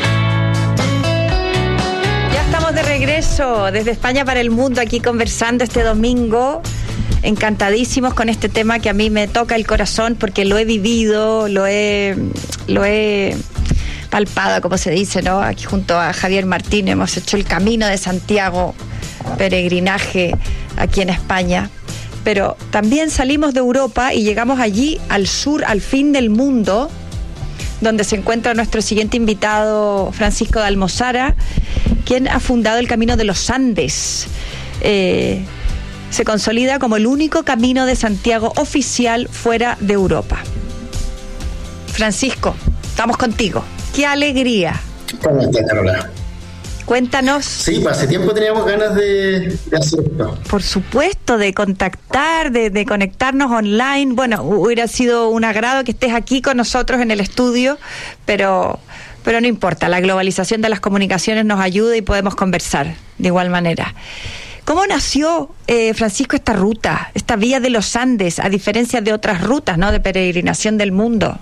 Ya estamos de regreso desde España para el mundo, aquí conversando este domingo. Encantadísimos con este tema que a mí me toca el corazón porque lo he vivido, lo he... lo he palpado, como se dice, ¿no? Aquí junto a Javier Martín hemos hecho el Camino de Santiago, peregrinaje aquí en España, pero también salimos de Europa y llegamos allí al sur, al fin del mundo, donde se encuentra nuestro siguiente invitado, Francisco de Almozara, quien ha fundado el Camino de los Andes. Eh, se consolida como el único Camino de Santiago oficial fuera de Europa. Francisco, estamos contigo. ¡Qué alegría! ¿Cómo está, Carola? Cuéntanos. Sí, pues hace tiempo teníamos ganas de, de hacer esto. Por supuesto, de contactar, de, de conectarnos online. Bueno, hubiera sido un agrado que estés aquí con nosotros en el estudio, pero, pero no importa, la globalización de las comunicaciones nos ayuda y podemos conversar de igual manera. ¿Cómo nació, eh, Francisco, esta ruta, esta vía de los Andes, a diferencia de otras rutas, ¿no?, de peregrinación del mundo?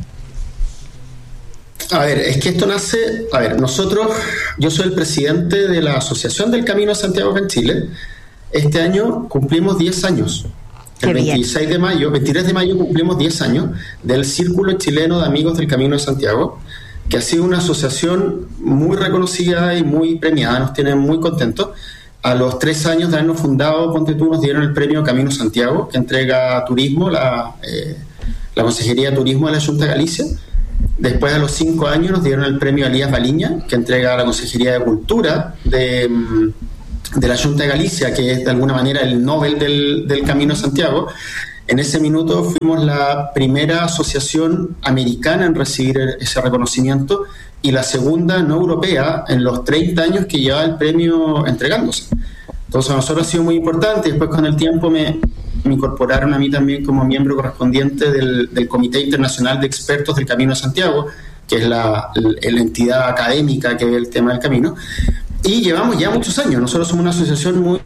A ver, es que esto nace, a ver, nosotros, yo soy el presidente de la Asociación del Camino de Santiago en Chile. Este año cumplimos diez años. El veintiséis de mayo, veintitrés de mayo cumplimos diez años del Círculo Chileno de Amigos del Camino de Santiago, que ha sido una asociación muy reconocida y muy premiada, nos tiene muy contentos. A los tres años de habernos fundado, ponte tú, nos dieron el premio Camino Santiago, que entrega turismo, la, eh, la Consejería de Turismo de la Junta de Galicia. Después, a los cinco años, nos dieron el premio Elías Baliña, que entrega la Consejería de Cultura de, de la Junta de Galicia, que es de alguna manera el Nobel del, del Camino de Santiago. En ese minuto fuimos la primera asociación americana en recibir ese reconocimiento y la segunda no europea en los treinta años que lleva el premio entregándose. Entonces, a nosotros ha sido muy importante. Después, con el tiempo, me, me incorporaron a mí también como miembro correspondiente del, del Comité Internacional de Expertos del Camino de Santiago, que es la, la, la entidad académica que ve el tema del camino. Y llevamos ya muchos años. Nosotros somos una asociación muy,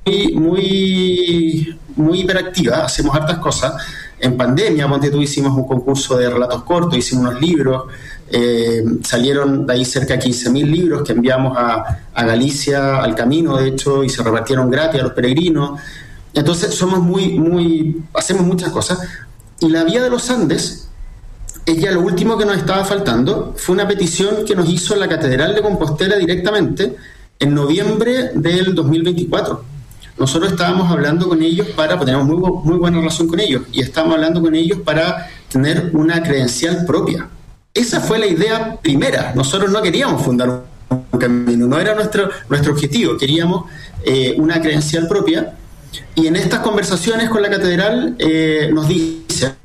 muy, muy hiperactiva, hacemos hartas cosas. En pandemia, ponte tú, hicimos un concurso de relatos cortos, hicimos unos libros, eh, salieron de ahí cerca de quince mil libros que enviamos a, a Galicia, al camino, de hecho, y se repartieron gratis a los peregrinos. Entonces, somos muy, muy, hacemos muchas cosas. Y la Vía de los Andes es ya lo último que nos estaba faltando. Fue una petición que nos hizo la Catedral de Compostela directamente en noviembre del dos mil veinticuatro. Nosotros estábamos hablando con ellos para, pues tenemos muy, muy buena relación con ellos, y estábamos hablando con ellos para tener una credencial propia. Esa fue la idea primera. Nosotros no queríamos fundar un camino, no era nuestro, nuestro objetivo, queríamos eh, una credencial propia. Y en estas conversaciones con la catedral eh, nos dicen,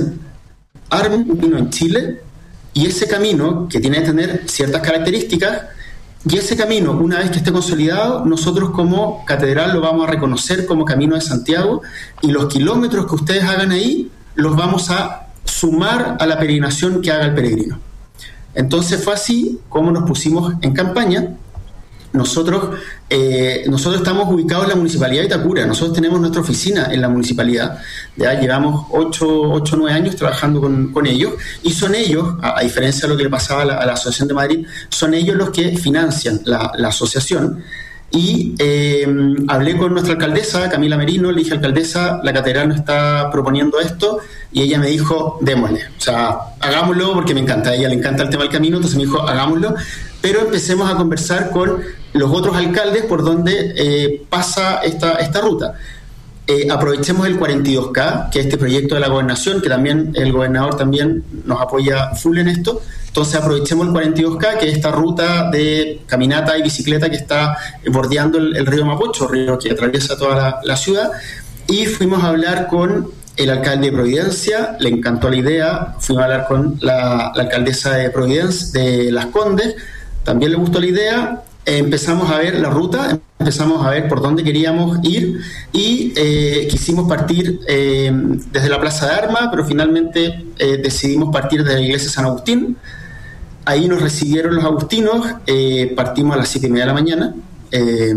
armen un camino en Chile, y ese camino, que tiene que tener ciertas características, y ese camino, una vez que esté consolidado, nosotros como catedral lo vamos a reconocer como Camino de Santiago, y los kilómetros que ustedes hagan ahí los vamos a sumar a la peregrinación que haga el peregrino. Entonces fue así como nos pusimos en campaña. Nosotros, eh, nosotros estamos ubicados en la Municipalidad de Itacura. Nosotros tenemos nuestra oficina en la municipalidad. Ya llevamos ocho o nueve años trabajando con, con ellos, y son ellos, a, a diferencia de lo que le pasaba a la, a la Asociación de Madrid, son ellos los que financian la, la asociación. Y eh, hablé con nuestra alcaldesa, Camila Merino, le dije, alcaldesa, la catedral nos está proponiendo esto, y ella me dijo, démosle, o sea, hagámoslo, porque me encanta, a ella le encanta el tema del camino, entonces me dijo, hagámoslo, pero empecemos a conversar con los otros alcaldes por donde eh, pasa esta, esta ruta. Eh, aprovechemos el cuarenta y dos K, que es este proyecto de la gobernación, que también el gobernador también nos apoya full en esto. Entonces aprovechemos el cuarenta y dos K, que es esta ruta de caminata y bicicleta que está bordeando el, el río Mapocho, río que atraviesa toda la, la ciudad, y fuimos a hablar con el alcalde de Providencia, le encantó la idea. Fuimos a hablar con la, la alcaldesa de Providencia, de Las Condes, también le gustó la idea. Empezamos a ver la ruta, empezamos a ver por dónde queríamos ir, y eh, quisimos partir eh, desde la Plaza de Armas, pero finalmente eh, decidimos partir desde la iglesia de San Agustín. Ahí nos recibieron los agustinos, eh, partimos a las siete y media de la mañana. Eh,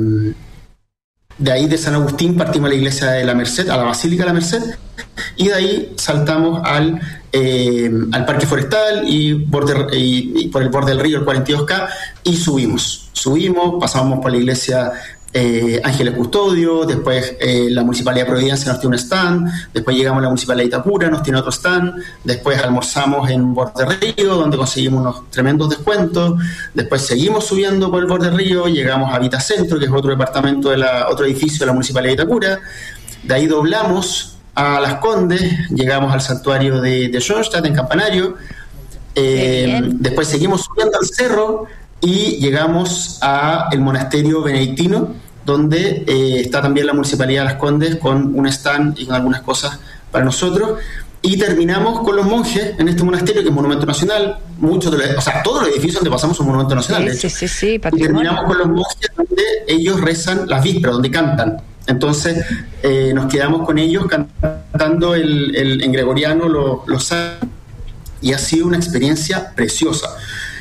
de ahí de San Agustín partimos a la iglesia de la Merced, a la Basílica de la Merced, y de ahí saltamos al, eh, al Parque Forestal y, borde, y, y por el borde del río, el cuarenta y dos K, y subimos. Subimos, pasamos por la iglesia eh, Ángeles Custodio, después eh, la Municipalidad de Providencia nos tiene un stand, después llegamos a la Municipalidad de Itacura, nos tiene otro stand, después almorzamos en Borde Río, donde conseguimos unos tremendos descuentos, después seguimos subiendo por el Borde Río, llegamos a Vitacentro, que es otro departamento, de la, otro edificio de la Municipalidad de Itacura, de ahí doblamos a Las Condes, llegamos al santuario de, de Schoenstatt, en Campanario, eh, después seguimos subiendo al cerro, y llegamos al monasterio benedictino, donde eh, está también la Municipalidad de Las Condes con un stand y con algunas cosas para nosotros, y terminamos con los monjes en este monasterio, que es monumento nacional. Muchos de los, o sea, todos los edificios donde pasamos son monumentos nacionales. Sí, sí, sí, sí, y terminamos con los monjes donde ellos rezan las vísperas, donde cantan. Entonces eh, nos quedamos con ellos cantando el, el, en gregoriano los, los salmos, y ha sido una experiencia preciosa.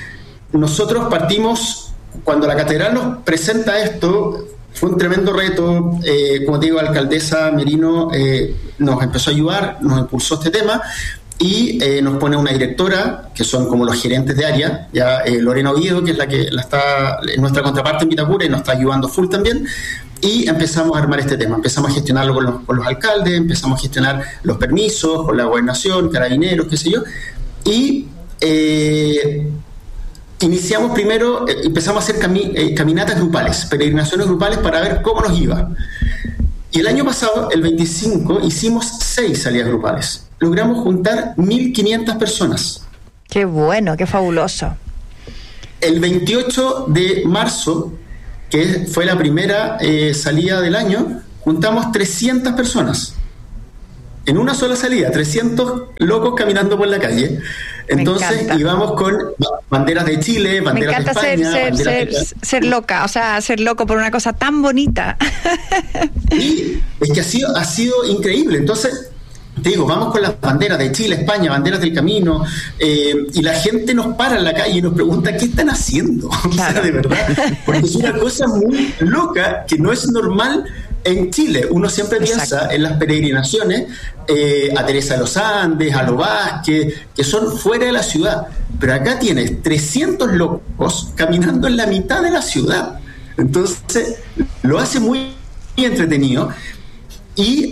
nosotros partimos, cuando la catedral nos presenta esto, fue un tremendo reto. Eh, como te digo, la alcaldesa Merino eh, nos empezó a ayudar, nos impulsó este tema, y eh, nos pone una directora, que son como los gerentes de área, ya eh, Lorena Oviedo, que es la que la está en nuestra contraparte en Vitacura y nos está ayudando full también, y empezamos a armar este tema, empezamos a gestionarlo con los, con los alcaldes, empezamos a gestionar los permisos con la gobernación, carabineros, qué sé yo, y eh, iniciamos primero, eh, empezamos a hacer cami- eh, caminatas grupales, peregrinaciones grupales para ver cómo nos iba. Y el año pasado, el veinticinco, hicimos seis salidas grupales. Logramos juntar mil quinientas personas. Qué bueno, qué fabuloso. El veintiocho de marzo, que fue la primera eh, salida del año, juntamos trescientas personas. En una sola salida, trescientos locos caminando por la calle. Entonces íbamos con banderas de Chile, banderas de España. Me encanta ser, ser, ser, de... ser loca, o sea, ser loco por una cosa tan bonita. Sí, es que ha sido, ha sido increíble. Entonces, te digo, vamos con las banderas de Chile, España, banderas del camino, eh, y la gente nos para en la calle y nos pregunta ¿qué están haciendo? Claro. O sea, de verdad, porque es una cosa muy loca que no es normal en Chile. Uno siempre piensa Exacto. en las peregrinaciones eh, a Teresa de los Andes, a Lo Vázquez, que son fuera de la ciudad, pero acá tienes trescientos locos caminando en la mitad de la ciudad. Entonces lo hace muy entretenido. Y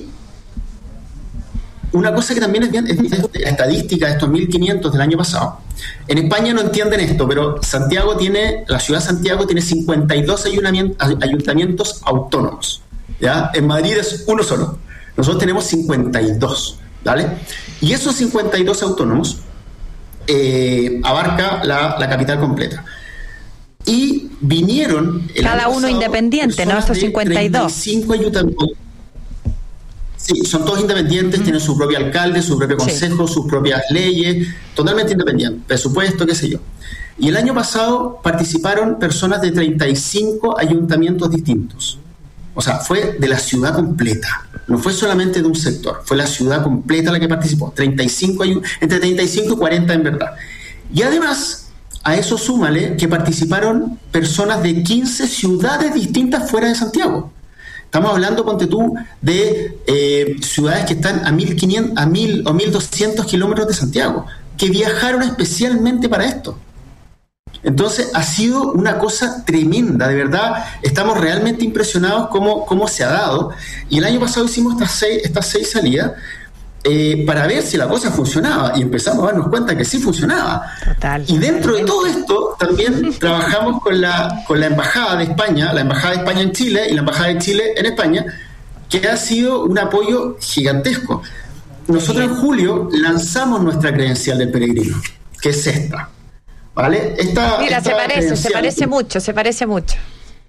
una cosa que también es bien, es la estadística de estos mil quinientos del año pasado. En España no entienden esto, pero Santiago tiene, la ciudad de Santiago tiene cincuenta y dos ayuntamientos autónomos, ¿ya? En Madrid es uno solo. Nosotros tenemos cincuenta y dos, ¿vale? Y esos cincuenta y dos autónomos eh, abarca la, la capital completa. Y vinieron... Cada uno independiente, ¿no? Estos cincuenta y dos. treinta y cinco ayuntamientos. Sí, son todos independientes, mm. tienen su propio alcalde, su propio consejo, sí. sus propias leyes, totalmente independientes, presupuesto, qué sé yo. Y el año pasado participaron personas de treinta y cinco ayuntamientos distintos. O sea, fue de la ciudad completa, no fue solamente de un sector, fue la ciudad completa la que participó, treinta y cinco, entre treinta y cinco y cuarenta en verdad. Y además, a eso súmale que participaron personas de quince ciudades distintas fuera de Santiago. Estamos hablando, ponte tú, de eh, ciudades que están a mil quinientos, a mil o mil doscientos kilómetros de Santiago, que viajaron especialmente para esto. Entonces ha sido una cosa tremenda, de verdad, estamos realmente impresionados cómo, cómo se ha dado. Y el año pasado hicimos estas seis, estas seis salidas eh, para ver si la cosa funcionaba, y empezamos a darnos cuenta que sí funcionaba. Total. Y dentro de todo esto también trabajamos con la, con la Embajada de España, la Embajada de España en Chile y la Embajada de Chile en España, que ha sido un apoyo gigantesco. Nosotros en julio lanzamos nuestra credencial del peregrino, que es esta. ¿Vale? Esta, Mira, esta se parece, se parece mucho, se parece mucho.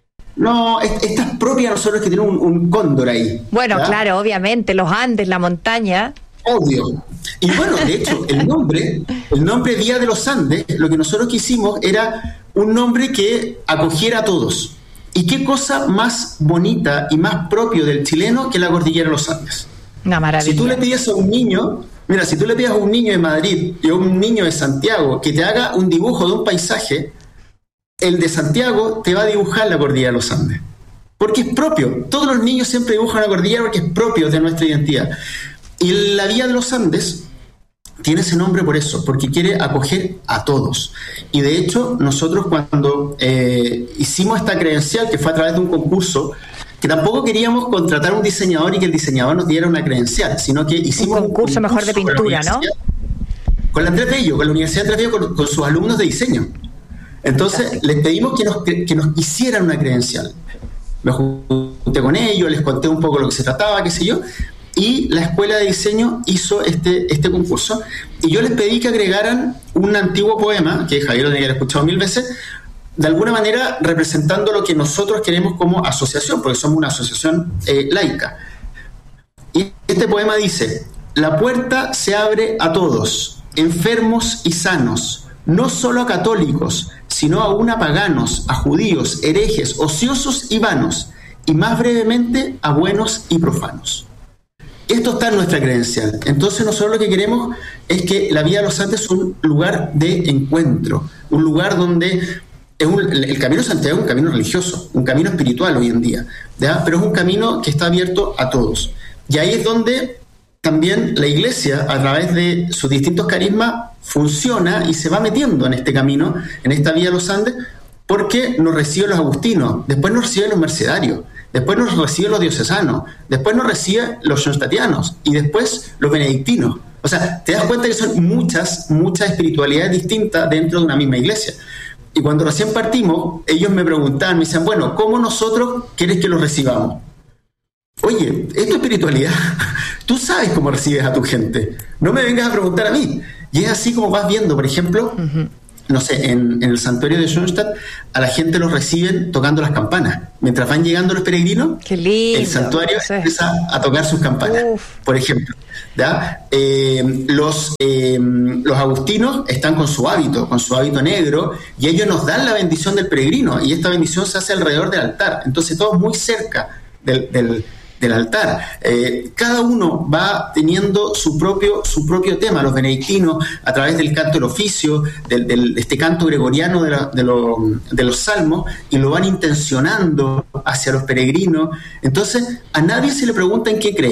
No, esta es propia de nosotros, que tiene un, un cóndor ahí. Bueno, ¿ya? Claro, obviamente, los Andes, la montaña. Obvio. Y bueno, de hecho, el nombre, el nombre Vía de los Andes, lo que nosotros quisimos era un nombre que acogiera a todos. ¿Y qué cosa más bonita y más propio del chileno que la cordillera de los Andes? Una maravilla. Si tú le pides a un niño, mira, si tú le pides a un niño de Madrid y a un niño de Santiago que te haga un dibujo de un paisaje, el de Santiago te va a dibujar la cordillera de los Andes. Porque es propio. Todos los niños siempre dibujan la cordillera porque es propio de nuestra identidad. Y la Vía de los Andes tiene ese nombre por eso, porque quiere acoger a todos. Y de hecho, nosotros cuando eh, hicimos esta credencial, que fue a través de un concurso, que tampoco queríamos contratar a un diseñador y que el diseñador nos diera una credencial, sino que hicimos un concurso, un concurso mejor de pintura, ¿no? Con la Andrés Bello, con la Universidad de Andrés Bello, con, con sus alumnos de diseño. Entonces, Fantástico. Les pedimos que nos, que nos hicieran una credencial. Me junté con ellos, les conté un poco lo que se trataba, qué sé yo, y la Escuela de Diseño hizo este, este concurso, y yo les pedí que agregaran un antiguo poema, que Javier lo tenía que haber escuchado mil veces, de alguna manera representando lo que nosotros queremos como asociación, porque somos una asociación eh, laica. Y este poema dice: la puerta se abre a todos, enfermos y sanos, no solo a católicos, sino aún a paganos, a judíos, herejes, ociosos y vanos, y más brevemente a buenos y profanos. Esto está en nuestra credencial. Entonces nosotros lo que queremos es que la Vía de los Andes es un lugar de encuentro, un lugar donde es un, el Camino de Santiago es un camino religioso, un camino espiritual hoy en día, ¿ya? Pero es un camino que está abierto a todos. Y ahí es donde también la Iglesia, a través de sus distintos carismas, funciona y se va metiendo en este camino, en esta Vía de los Andes, porque nos reciben los agustinos, después nos reciben los mercedarios, después nos reciben los diocesanos, después nos reciben los schoenstattianos y después los benedictinos. O sea, te das cuenta que son muchas, muchas espiritualidades distintas dentro de una misma iglesia. Y cuando recién partimos, ellos me preguntaban, me decían, bueno, ¿cómo nosotros quieres que los recibamos? Oye, es tu espiritualidad. Tú sabes cómo recibes a tu gente. No me vengas a preguntar a mí. Y es así como vas viendo, por ejemplo, uh-huh. no sé, en, en el santuario de Schoenstatt, a la gente los reciben tocando las campanas. Mientras van llegando los peregrinos, Qué lindo, el santuario sí. empieza a tocar sus campanas, Uf. por ejemplo. ¿Ya? Eh, los, eh, los agustinos están con su hábito, con su hábito negro, y ellos nos dan la bendición del peregrino, y esta bendición se hace alrededor del altar. Entonces todos muy cerca del... del del altar. Eh, cada uno va teniendo su propio su propio tema. Los benedictinos, a través del canto del oficio, del, del, de este canto gregoriano de, la, de, lo, de los salmos, y lo van intencionando hacia los peregrinos. Entonces, a nadie se le pregunta en qué cree.